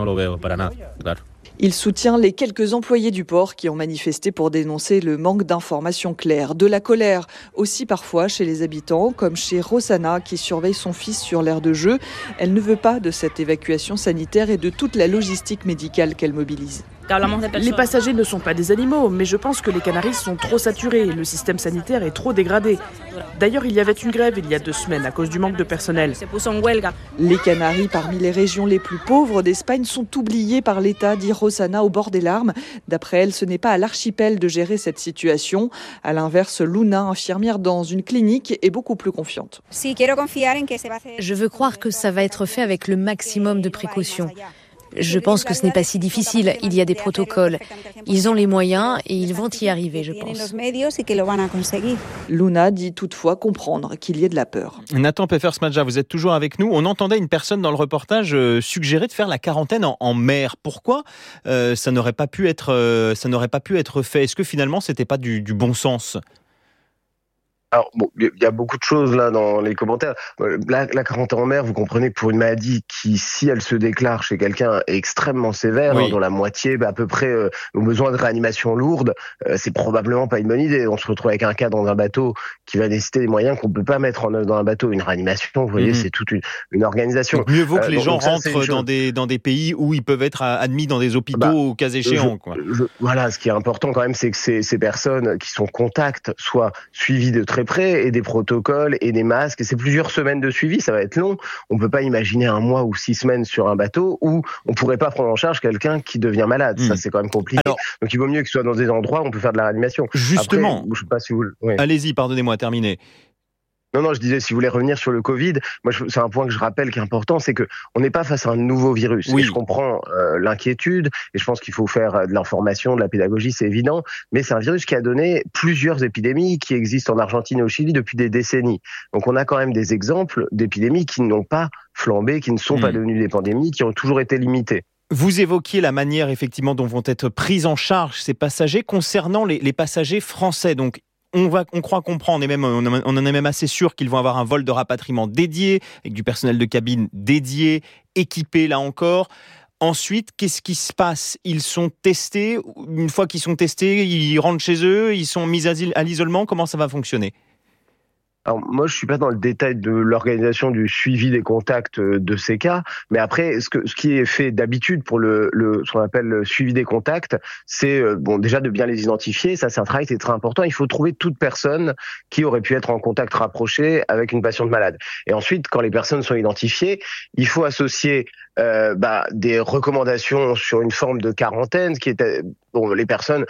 Il soutient les quelques employés du port qui ont manifesté pour dénoncer le manque d'informations claires. De la colère aussi parfois chez les habitants, comme chez Rosana qui surveille son fils sur l'aire de jeu. Elle ne veut pas de cette évacuation sanitaire et de toute la logistique médicale qu'elle mobilise. Les passagers ne sont pas des animaux, mais je pense que les Canaries sont trop saturés. Le système sanitaire est trop dégradé. D'ailleurs, il y avait une grève il y a 2 semaines à cause du manque de personnel. Les Canaries, parmi les régions les plus pauvres d'Espagne, sont oubliées par l'État, dit Rosana au bord des larmes. D'après elle, ce n'est pas à l'archipel de gérer cette situation. À l'inverse, Luna, infirmière dans une clinique, est beaucoup plus confiante. Je veux croire que ça va être fait avec le maximum de précautions. Je pense que ce n'est pas si difficile, il y a des protocoles. Ils ont les moyens et ils vont y arriver, je pense. Luna dit toutefois comprendre qu'il y ait de la peur. Nathan Peffer-Smadja, vous êtes toujours avec nous. On entendait une personne dans le reportage suggérer de faire la quarantaine en mer. Pourquoi ça n'aurait pas pu être fait? Est-ce que finalement, c'était pas du bon sens? Alors, bon, il y a beaucoup de choses là dans les commentaires. La quarantaine en mer, vous comprenez que pour une maladie qui, si elle se déclare chez quelqu'un, est extrêmement sévère, oui. dont la moitié à peu près ont besoin de réanimation lourde, c'est probablement pas une bonne idée. On se retrouve avec un cas dans un bateau qui va nécessiter des moyens qu'on peut pas mettre en œuvre dans un bateau. Une réanimation, vous voyez, c'est toute une organisation. Donc, mieux vaut que les gens rentrent dans des pays où ils peuvent être admis dans des hôpitaux au cas échéant. Voilà, ce qui est important quand même, c'est que ces personnes qui sont contacts soient suivies de très près, et des protocoles et des masques. Et c'est plusieurs semaines de suivi, ça va être long. On peut pas imaginer 1 mois ou 6 semaines sur un bateau où on pourrait pas prendre en charge quelqu'un qui devient malade. Ça, c'est quand même compliqué. Alors, donc il vaut mieux qu'il soit dans des endroits où on peut faire de la réanimation. Justement. Après, je sais pas si vous... Oui. Allez-y, pardonnez-moi, terminez. Non, je disais, si vous voulez revenir sur le Covid, moi, c'est un point que je rappelle qui est important, c'est que on n'est pas face à un nouveau virus. Oui. Et je comprends l'inquiétude, et je pense qu'il faut faire de l'information, de la pédagogie, c'est évident, mais c'est un virus qui a donné plusieurs épidémies qui existent en Argentine et au Chili depuis des décennies. Donc on a quand même des exemples d'épidémies qui n'ont pas flambé, qui ne sont pas devenues des pandémies, qui ont toujours été limitées. Vous évoquiez la manière, effectivement, dont vont être pris en charge ces passagers concernant les passagers français. Donc, on croit comprendre, on en est même assez sûr qu'ils vont avoir un vol de rapatriement dédié, avec du personnel de cabine dédié, équipé là encore. Ensuite, qu'est-ce qui se passe ? Ils sont testés. Une fois qu'ils sont testés, ils rentrent chez eux, ils sont mis à l'isolement. Comment ça va fonctionner ? Alors moi, je suis pas dans le détail de l'organisation du suivi des contacts de ces cas, mais après, ce qui est fait d'habitude pour ce qu'on appelle le suivi des contacts, c'est déjà de bien les identifier. Ça, c'est un travail qui est très important. Il faut trouver toute personne qui aurait pu être en contact rapproché avec une patiente malade. Et ensuite, quand les personnes sont identifiées, il faut associer des recommandations sur une forme de quarantaine, ce qui était les personnes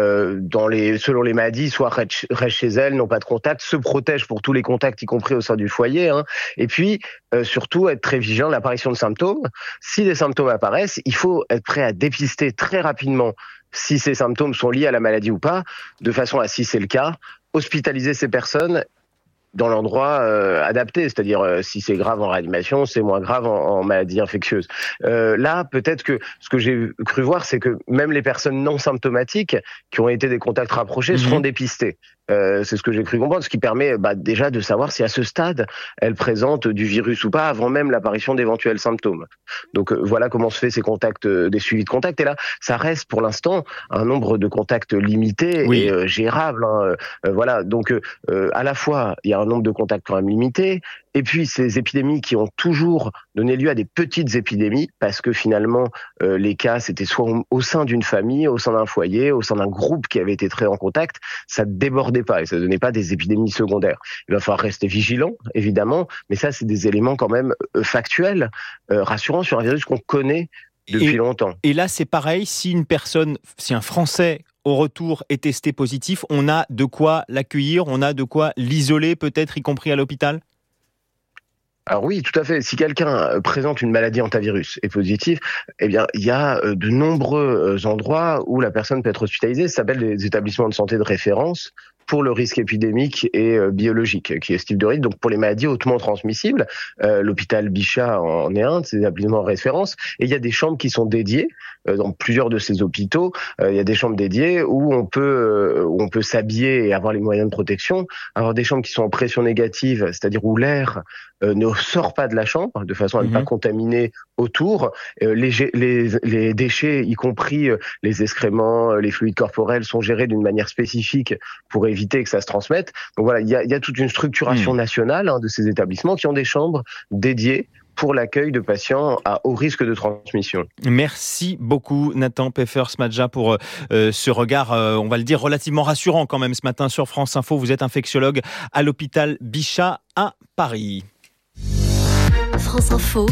selon les maladies, soit restent chez elles, n'ont pas de contact, se protègent pour tous les contacts, y compris au sein du foyer. Et puis surtout être très vigilant de l'apparition de symptômes. Si des symptômes apparaissent, il faut être prêt à dépister très rapidement si ces symptômes sont liés à la maladie ou pas, de façon à, si c'est le cas, hospitaliser ces personnes dans l'endroit adapté, c'est-à-dire si c'est grave en réanimation, c'est moins grave en maladie infectieuse. Là, peut-être que ce que j'ai cru voir, c'est que même les personnes non symptomatiques qui ont été des contacts rapprochés seront dépistées. C'est ce que j'ai cru comprendre, ce qui permet déjà de savoir si à ce stade, elles présentent du virus ou pas, avant même l'apparition d'éventuels symptômes. Donc voilà comment se fait ces contacts, des suivis de contacts. Et là, ça reste pour l'instant un nombre de contacts limité et gérable. Voilà, donc à la fois, il y a un nombre de contacts quand même limité, et puis ces épidémies qui ont toujours donné lieu à des petites épidémies, parce que finalement, les cas, c'était soit au sein d'une famille, au sein d'un foyer, au sein d'un groupe qui avait été très en contact, ça débordait pas et ça donnait pas des épidémies secondaires. Il va falloir rester vigilant, évidemment, mais ça, c'est des éléments quand même factuels, rassurants sur un virus qu'on connaît depuis longtemps. Et là, c'est pareil, si un Français au retour est testé positif, on a de quoi l'accueillir, on a de quoi l'isoler peut-être, y compris à l'hôpital ? Alors oui, tout à fait. Si quelqu'un présente une maladie hantavirus et positif, eh bien, il y a de nombreux endroits où la personne peut être hospitalisée. Ça s'appelle des établissements de santé de référence pour le risque épidémique et biologique, qui est ce type de risque. Donc pour les maladies hautement transmissibles, l'hôpital Bichat en est un de ces établissements de référence. Et il y a des chambres qui sont dédiées dans plusieurs de ces hôpitaux. Il y a des chambres dédiées où on peut s'habiller et avoir les moyens de protection. Alors des chambres qui sont en pression négative, c'est-à-dire où l'air ne sort pas de la chambre, de façon à ne pas contaminer autour. Les déchets, y compris les excréments, les fluides corporels, sont gérés d'une manière spécifique pour éviter que ça se transmette. Donc voilà, il y a toute une structuration nationale de ces établissements qui ont des chambres dédiées pour l'accueil de patients à haut risque de transmission. Merci beaucoup Nathan Pfeffer-Smadja pour ce regard, on va le dire, relativement rassurant quand même ce matin sur France Info. Vous êtes infectiologue à l'hôpital Bichat à Paris. France Info,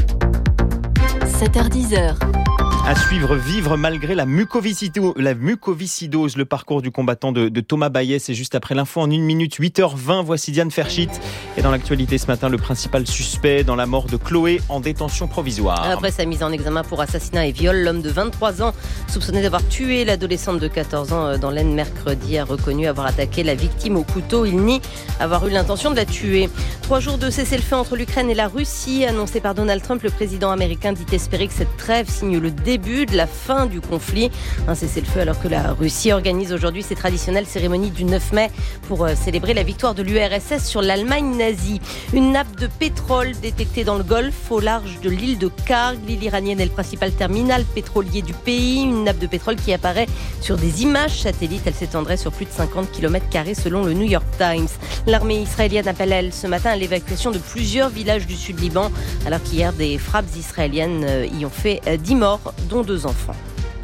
7h-10h. À suivre, vivre malgré la mucoviscidose, le parcours du combattant de Thomas Baillet. C'est juste après l'info en 1 minute, 8h20. Voici Diane Ferchit. Et dans l'actualité ce matin, le principal suspect dans la mort de Chloé en détention provisoire. Après sa mise en examen pour assassinat et viol, l'homme de 23 ans, soupçonné d'avoir tué l'adolescente de 14 ans dans l'Aisne mercredi, a reconnu avoir attaqué la victime au couteau. Il nie avoir eu l'intention de la tuer. 3 jours de cessez-le-feu entre l'Ukraine et la Russie, annoncé par Donald Trump. Le président américain dit espérer que cette trêve signe le début début de la fin du conflit. Un cessez-le-feu alors que la Russie organise aujourd'hui ses traditionnelles cérémonies du 9 mai pour célébrer la victoire de l'URSS sur l'Allemagne nazie. Une nappe de pétrole détectée dans le Golfe au large de l'île de Karg. L'île iranienne est le principal terminal pétrolier du pays. Une nappe de pétrole qui apparaît sur des images satellites. Elle s'étendrait sur plus de 50 km² selon le New York Times. L'armée israélienne appelle, elle, ce matin à l'évacuation de plusieurs villages du sud Liban, alors qu'hier, des frappes israéliennes y ont fait 10 morts, dont 2 enfants.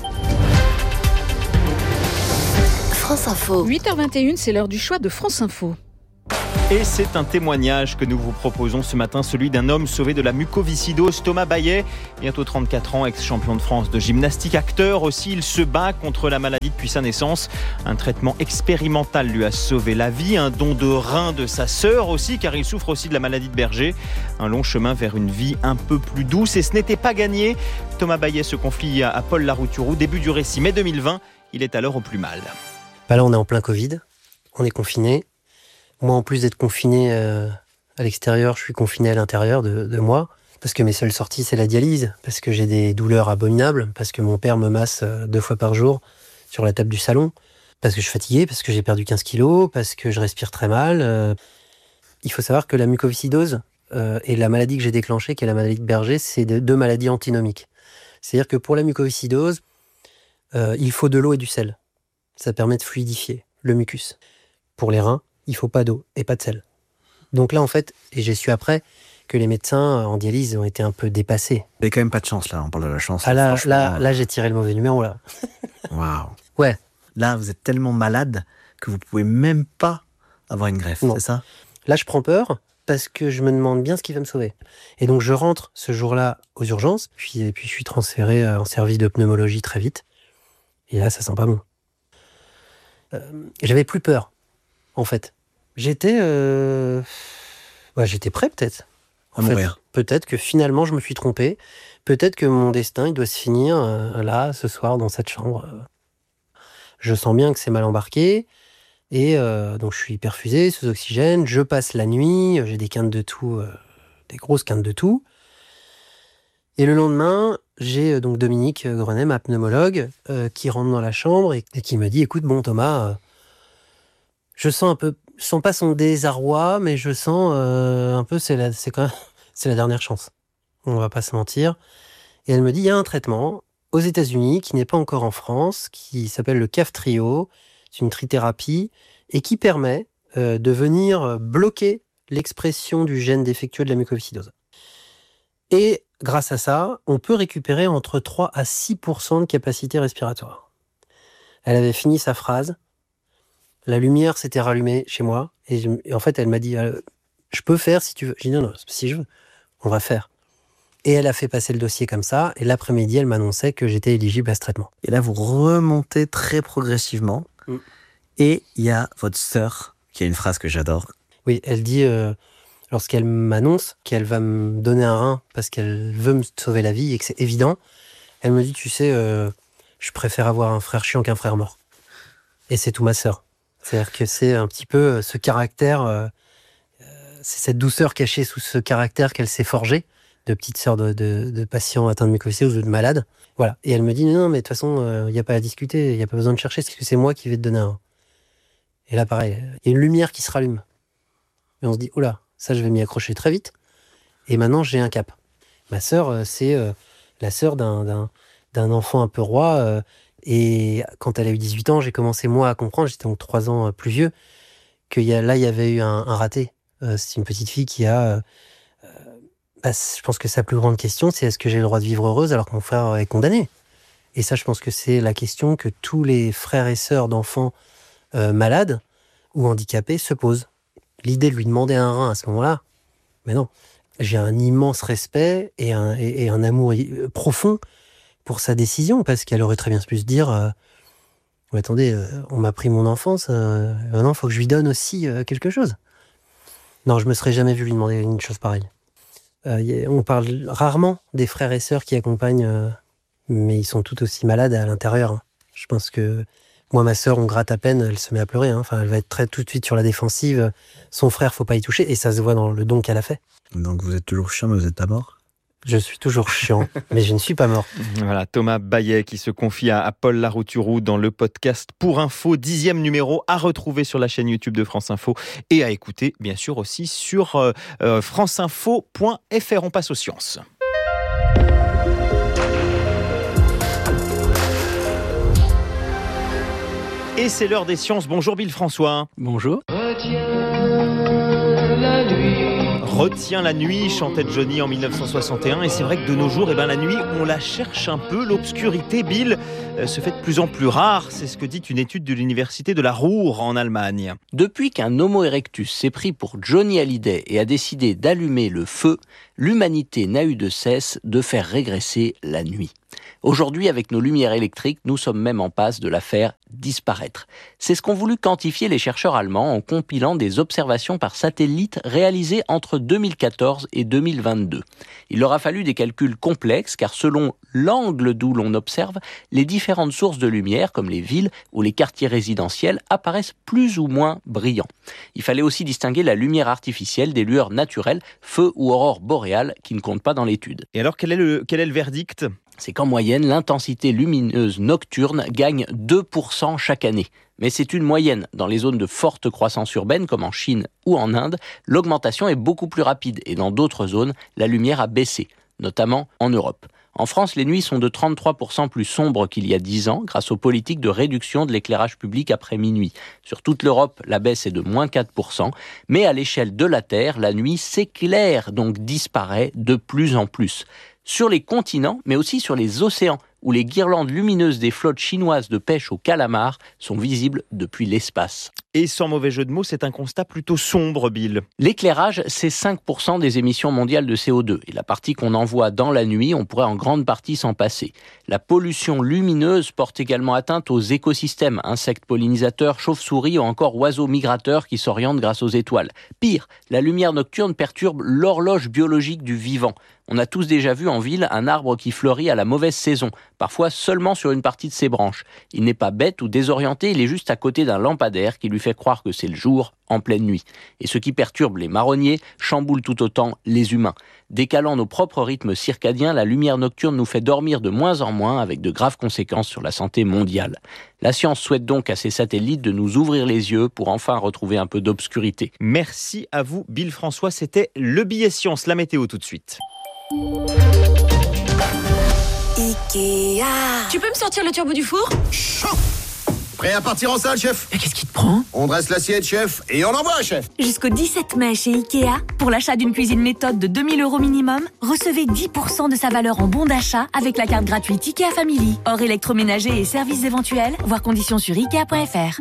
France Info. 8h21, c'est l'heure du choix de France Info. Et c'est un témoignage que nous vous proposons ce matin, celui d'un homme sauvé de la mucoviscidose, Thomas Baillet, bientôt 34 ans, ex-champion de France de gymnastique, acteur aussi, il se bat contre la maladie depuis sa naissance. Un traitement expérimental lui a sauvé la vie, un don de rein de sa sœur aussi, car il souffre aussi de la maladie de Berger. Un long chemin vers une vie un peu plus douce, et ce n'était pas gagné. Thomas Baillet se confie à Paul Larouturou, début du récit, mai 2020, il est alors au plus mal. Là, on est en plein Covid, on est confiné. Moi, en plus d'être confiné à l'extérieur, je suis confiné à l'intérieur de moi, parce que mes seules sorties, c'est la dialyse, parce que j'ai des douleurs abominables, parce que mon père me masse 2 fois par jour sur la table du salon, parce que je suis fatigué, parce que j'ai perdu 15 kilos, parce que je respire très mal. Il faut savoir que la mucoviscidose et la maladie que j'ai déclenchée, qui est la maladie de Berger, c'est 2 maladies antinomiques. C'est-à-dire que pour la mucoviscidose, il faut de l'eau et du sel. Ça permet de fluidifier le mucus. Pour les reins, il faut pas d'eau et pas de sel. Donc là, en fait, et j'ai su après que les médecins en dialyse ont été un peu dépassés. Vous n'avez quand même pas de chance, là, on parle de la chance. Ah là, j'ai tiré le mauvais numéro, là. Waouh. Ouais. Là, vous êtes tellement malade que vous pouvez même pas avoir une greffe, c'est ça? Là, je prends peur parce que je me demande bien ce qui va me sauver. Et donc, je rentre ce jour-là aux urgences, puis je suis transféré en service de pneumologie très vite. Et là, ça sent pas bon. J'avais plus peur, en fait. J'étais prêt, peut-être. À mourir. Peut-être que finalement, je me suis trompé. Peut-être que mon destin, il doit se finir là, ce soir, dans cette chambre. Je sens bien que c'est mal embarqué. Et donc, je suis perfusé, sous oxygène. Je passe la nuit. J'ai des quintes de toux, des grosses quintes de toux. Et le lendemain, j'ai donc Dominique Grenet, ma pneumologue, qui rentre dans la chambre et qui me dit « Écoute, bon, Thomas, je sens pas son désarroi, mais je sens un peu, c'est la dernière chance. On va pas se mentir. » Et elle me dit « Il y a un traitement aux États-Unis qui n'est pas encore en France, qui s'appelle le Kaftrio. C'est une trithérapie et qui permet de venir bloquer l'expression du gène défectueux de la mucoviscidose. Et grâce à ça, on peut récupérer entre 3 à 6% de capacité respiratoire. » Elle avait fini sa phrase. La lumière s'était rallumée chez moi. Et en fait, elle m'a dit « Je peux faire si tu veux. » J'ai dit « Non, si je veux, on va faire. » Et elle a fait passer le dossier comme ça. Et l'après-midi, elle m'annonçait que j'étais éligible à ce traitement. Et là, vous remontez très progressivement. Et il y a votre sœur, qui a une phrase que j'adore. Oui, elle dit, lorsqu'elle m'annonce qu'elle va me donner un rein parce qu'elle veut me sauver la vie et que c'est évident, elle me dit, tu sais, je préfère avoir un frère chiant qu'un frère mort. Et c'est tout ma sœur. C'est-à-dire que c'est un petit peu ce caractère, c'est cette douceur cachée sous ce caractère qu'elle s'est forgé, de petite sœur de patients atteints de mucoviscidose ou de malades. Voilà. Et elle me dit, non, mais de toute façon, il n'y a pas à discuter, il n'y a pas besoin de chercher, parce que c'est moi qui vais te donner un rein. Et là, pareil, il y a une lumière qui se rallume. Et on se dit, oula, ça, je vais m'y accrocher très vite. Et maintenant, j'ai un cap. Ma sœur, c'est la sœur d'un enfant un peu roi. Et quand elle a eu 18 ans, j'ai commencé, moi, à comprendre, j'étais donc 3 ans plus vieux, qu'il y avait eu un raté. C'est une petite fille qui a... je pense que sa plus grande question, c'est est-ce que j'ai le droit de vivre heureuse alors que mon frère est condamné? Et ça, je pense que c'est la question que tous les frères et sœurs d'enfants malades ou handicapés se posent. L'idée de lui demander un rein à ce moment-là, mais non. J'ai un immense respect et un amour profond pour sa décision, parce qu'elle aurait très bien pu se dire attendez, on m'a pris mon enfance, maintenant il faut que je lui donne aussi quelque chose. Non, je me serais jamais vu lui demander une chose pareille. On parle rarement des frères et sœurs qui accompagnent, mais ils sont tout aussi malades à l'intérieur. Hein. Je pense que moi, ma sœur, on gratte à peine, elle se met à pleurer. Hein. Enfin, elle va être tout de suite sur la défensive. Son frère, faut pas y toucher, et ça se voit dans le don qu'elle a fait. Donc vous êtes toujours chiant, mais vous êtes pas mort? Je suis toujours chiant, mais je ne suis pas mort. Voilà, Thomas Baillet qui se confie à Paul Larouturou dans le podcast Pour Info, 10e numéro à retrouver sur la chaîne YouTube de France Info et à écouter bien sûr aussi sur franceinfo.fr. On passe aux sciences. Et c'est l'heure des sciences. Bonjour Bill François. Bonjour. Retiens la nuit, chantait Johnny en 1961. Et c'est vrai que de nos jours, la nuit, on la cherche un peu. L'obscurité, Bill, se fait de plus en plus rare. C'est ce que dit une étude de l'université de la Ruhr en Allemagne. Depuis qu'un Homo erectus s'est pris pour Johnny Hallyday et a décidé d'allumer le feu, l'humanité n'a eu de cesse de faire régresser la nuit. Aujourd'hui, avec nos lumières électriques, nous sommes même en passe de la faire disparaître. C'est ce qu'ont voulu quantifier les chercheurs allemands en compilant des observations par satellite réalisées entre 2014 et 2022. Il leur a fallu des calculs complexes car selon l'angle d'où l'on observe, les différentes sources de lumière, comme les villes ou les quartiers résidentiels, apparaissent plus ou moins brillants. Il fallait aussi distinguer la lumière artificielle des lueurs naturelles, feu ou aurore boréale, qui ne comptent pas dans l'étude. Et alors, quel est le verdict ? C'est qu'en moyenne, l'intensité lumineuse nocturne gagne 2% chaque année. Mais c'est une moyenne. Dans les zones de forte croissance urbaine, comme en Chine ou en Inde, l'augmentation est beaucoup plus rapide. Et dans d'autres zones, la lumière a baissé, notamment en Europe. En France, les nuits sont de 33% plus sombres qu'il y a 10 ans, grâce aux politiques de réduction de l'éclairage public après minuit. Sur toute l'Europe, la baisse est de moins 4%. Mais à l'échelle de la Terre, la nuit s'éclaire, donc disparaît de plus en plus. Sur les continents, mais aussi sur les océans, où les guirlandes lumineuses des flottes chinoises de pêche au calamar sont visibles depuis l'espace. Et sans mauvais jeu de mots, c'est un constat plutôt sombre, Bill. L'éclairage, c'est 5% des émissions mondiales de CO2. Et la partie qu'on envoie dans la nuit, on pourrait en grande partie s'en passer. La pollution lumineuse porte également atteinte aux écosystèmes, insectes pollinisateurs, chauves-souris ou encore oiseaux migrateurs qui s'orientent grâce aux étoiles. Pire, la lumière nocturne perturbe l'horloge biologique du vivant. On a tous déjà vu en ville un arbre qui fleurit à la mauvaise saison, parfois seulement sur une partie de ses branches. Il n'est pas bête ou désorienté, il est juste à côté d'un lampadaire qui lui fait croire que c'est le jour en pleine nuit. Et ce qui perturbe les marronniers chamboule tout autant les humains. Décalant nos propres rythmes circadiens, la lumière nocturne nous fait dormir de moins en moins avec de graves conséquences sur la santé mondiale. La science souhaite donc à ces satellites de nous ouvrir les yeux pour enfin retrouver un peu d'obscurité. Merci à vous, Bill François. C'était le billet science, la météo tout de suite. Ikea. Tu peux me sortir le turbo du four ? Prêt à partir en salle, chef ? Mais qu'est-ce qui te prend ? On dresse l'assiette, chef, et on envoie, chef. Jusqu'au 17 mai chez Ikea, pour l'achat d'une cuisine méthode de 2000 € minimum, recevez 10% de sa valeur en bon d'achat avec la carte gratuite Ikea Family. Hors électroménager et services éventuels, voir conditions sur Ikea.fr.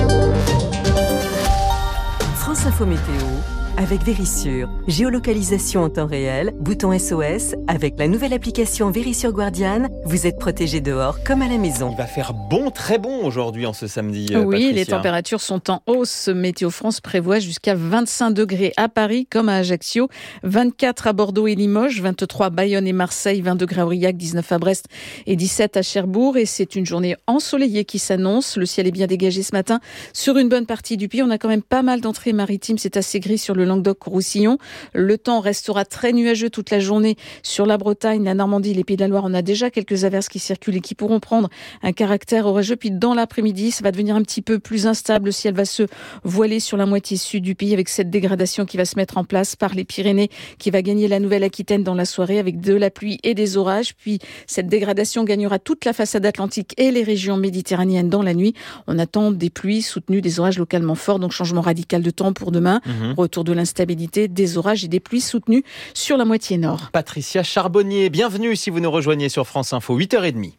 France Info Météo avec Vérissure. Géolocalisation en temps réel, bouton SOS. Avec la nouvelle application Vérissure Guardian, vous êtes protégé dehors comme à la maison. Il va faire bon, très bon aujourd'hui en ce samedi. Oui, Patricia. Les températures sont en hausse. Météo France prévoit jusqu'à 25 degrés à Paris comme à Ajaccio, 24 à Bordeaux et Limoges, 23 à Bayonne et Marseille, 20 degrés à Aurillac, 19 à Brest et 17 à Cherbourg. Et c'est une journée ensoleillée qui s'annonce. Le ciel est bien dégagé ce matin sur une bonne partie du pays. On a quand même pas mal d'entrées maritimes. C'est assez gris sur le Languedoc-Roussillon. Le temps restera très nuageux toute la journée sur la Bretagne, la Normandie, les Pays de la Loire. On a déjà quelques averses qui circulent et qui pourront prendre un caractère orageux. Puis dans l'après-midi, ça va devenir un petit peu plus instable. Le ciel va se voiler sur la moitié sud du pays avec cette dégradation qui va se mettre en place par les Pyrénées, qui va gagner la Nouvelle-Aquitaine dans la soirée avec de la pluie et des orages. Puis cette dégradation gagnera toute la façade atlantique et les régions méditerranéennes dans la nuit. On attend des pluies soutenues, des orages localement forts. Donc changement radical de temps pour demain. Retour de l'instabilité, des orages et des pluies soutenues sur la moitié nord. Patricia Charbonnier, bienvenue si vous nous rejoignez sur France Info, 8h30.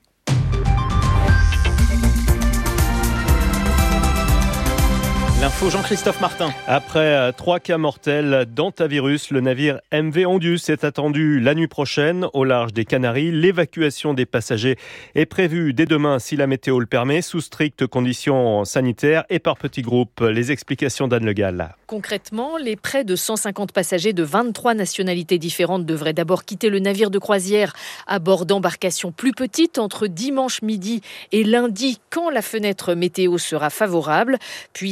L'info Jean-Christophe Martin. Après 3 cas mortels d'hantavirus, le navire MV Ondius est attendu la nuit prochaine au large des Canaries. L'évacuation des passagers est prévue dès demain si la météo le permet, sous strictes conditions sanitaires et par petits groupes. Les explications d'Anne Le Gall. Concrètement, les près de 150 passagers de 23 nationalités différentes devraient d'abord quitter le navire de croisière à bord d'embarcations plus petites entre dimanche midi et lundi quand la fenêtre météo sera favorable. Puis ils embarqueront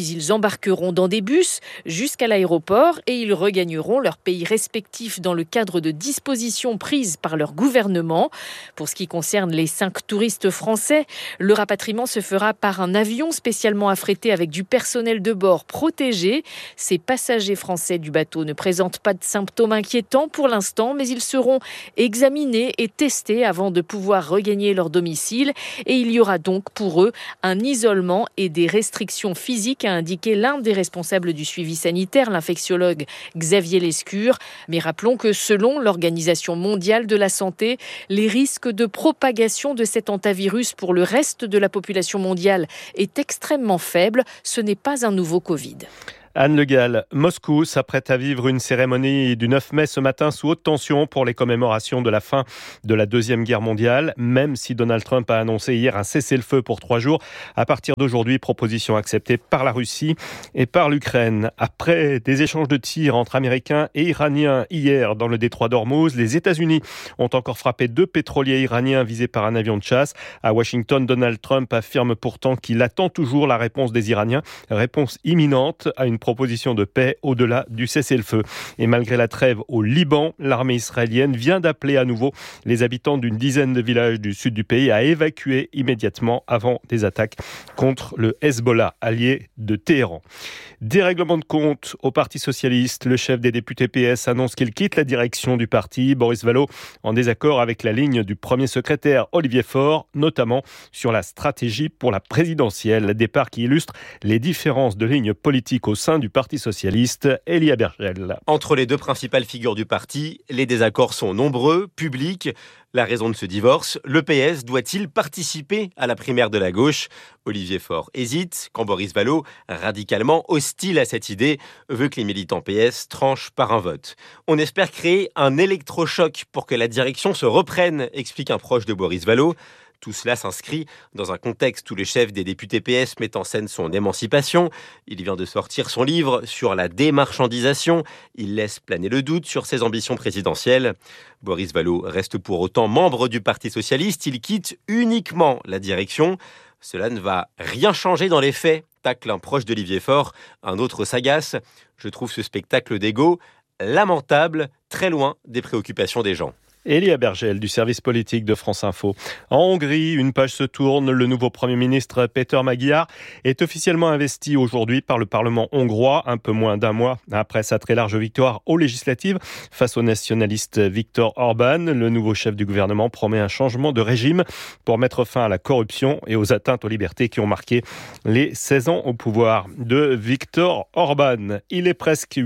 s'embarqueront dans des bus jusqu'à l'aéroport et ils regagneront leur pays respectif dans le cadre de dispositions prises par leur gouvernement. Pour ce qui concerne les 5 touristes français, le rapatriement se fera par un avion spécialement affrété avec du personnel de bord protégé. Ces passagers français du bateau ne présentent pas de symptômes inquiétants pour l'instant, mais ils seront examinés et testés avant de pouvoir regagner leur domicile. Et il y aura donc pour eux un isolement et des restrictions physiques, a indiqué l'un des responsables du suivi sanitaire, l'infectiologue Xavier Lescure. Mais rappelons que selon l'Organisation mondiale de la santé, les risques de propagation de cet hantavirus pour le reste de la population mondiale est extrêmement faible. Ce n'est pas un nouveau Covid. Anne Le Gall, Moscou s'apprête à vivre une cérémonie du 9 mai ce matin sous haute tension pour les commémorations de la fin de la Deuxième Guerre mondiale, même si Donald Trump a annoncé hier un cessez-le-feu pour 3 jours. À partir d'aujourd'hui, proposition acceptée par la Russie et par l'Ukraine. Après des échanges de tirs entre Américains et Iraniens hier dans le détroit d'Ormuz, les États-Unis ont encore frappé 2 pétroliers iraniens visés par un avion de chasse. À Washington, Donald Trump affirme pourtant qu'il attend toujours la réponse des Iraniens, réponse imminente à une proposition de paix au-delà du cessez-le-feu. Et malgré la trêve au Liban, l'armée israélienne vient d'appeler à nouveau les habitants d'une dizaine de villages du sud du pays à évacuer immédiatement avant des attaques contre le Hezbollah, allié de Téhéran. Dérèglement de compte au Parti socialiste. Le chef des députés PS annonce qu'il quitte la direction du parti. Boris Vallaud, en désaccord avec la ligne du premier secrétaire Olivier Faure, notamment sur la stratégie pour la présidentielle. Départ qui illustre les différences de lignes politiques au sein du Parti socialiste. Elia Bergel. Entre les 2 principales figures du parti, les désaccords sont nombreux, publics. La raison de ce divorce, le PS doit-il participer à la primaire de la gauche ? Olivier Faure hésite, quand Boris Vallaud, radicalement hostile à cette idée, veut que les militants PS tranchent par un vote. On espère créer un électrochoc pour que la direction se reprenne, explique un proche de Boris Vallaud. Tout cela s'inscrit dans un contexte où le chef des députés PS met en scène son émancipation. Il vient de sortir son livre sur la démarchandisation. Il laisse planer le doute sur ses ambitions présidentielles. Boris Vallaud reste pour autant membre du Parti socialiste. Il quitte uniquement la direction. Cela ne va rien changer dans les faits, tacle un proche d'Olivier Faure. Un autre s'agace. Je trouve ce spectacle d'égo lamentable, très loin des préoccupations des gens. Elia Bergel du service politique de France Info. En Hongrie, une page se tourne. Le nouveau Premier ministre Péter Magyar est officiellement investi aujourd'hui par le Parlement hongrois, un peu moins d'un mois après sa très large victoire aux législatives face au nationaliste Viktor Orban. Le nouveau chef du gouvernement promet un changement de régime pour mettre fin à la corruption et aux atteintes aux libertés qui ont marqué les 16 ans au pouvoir de Viktor Orban. Il est presque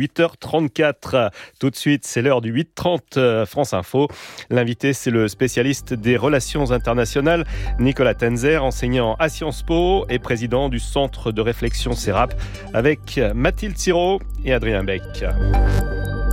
8h34. Tout de suite, c'est l'heure du 8h30 France Info. L'invité, c'est le spécialiste des relations internationales, Nicolas Tenzer, enseignant à Sciences Po et président du Centre de réflexion CERAP, avec Mathilde Sirot et Adrien Beck.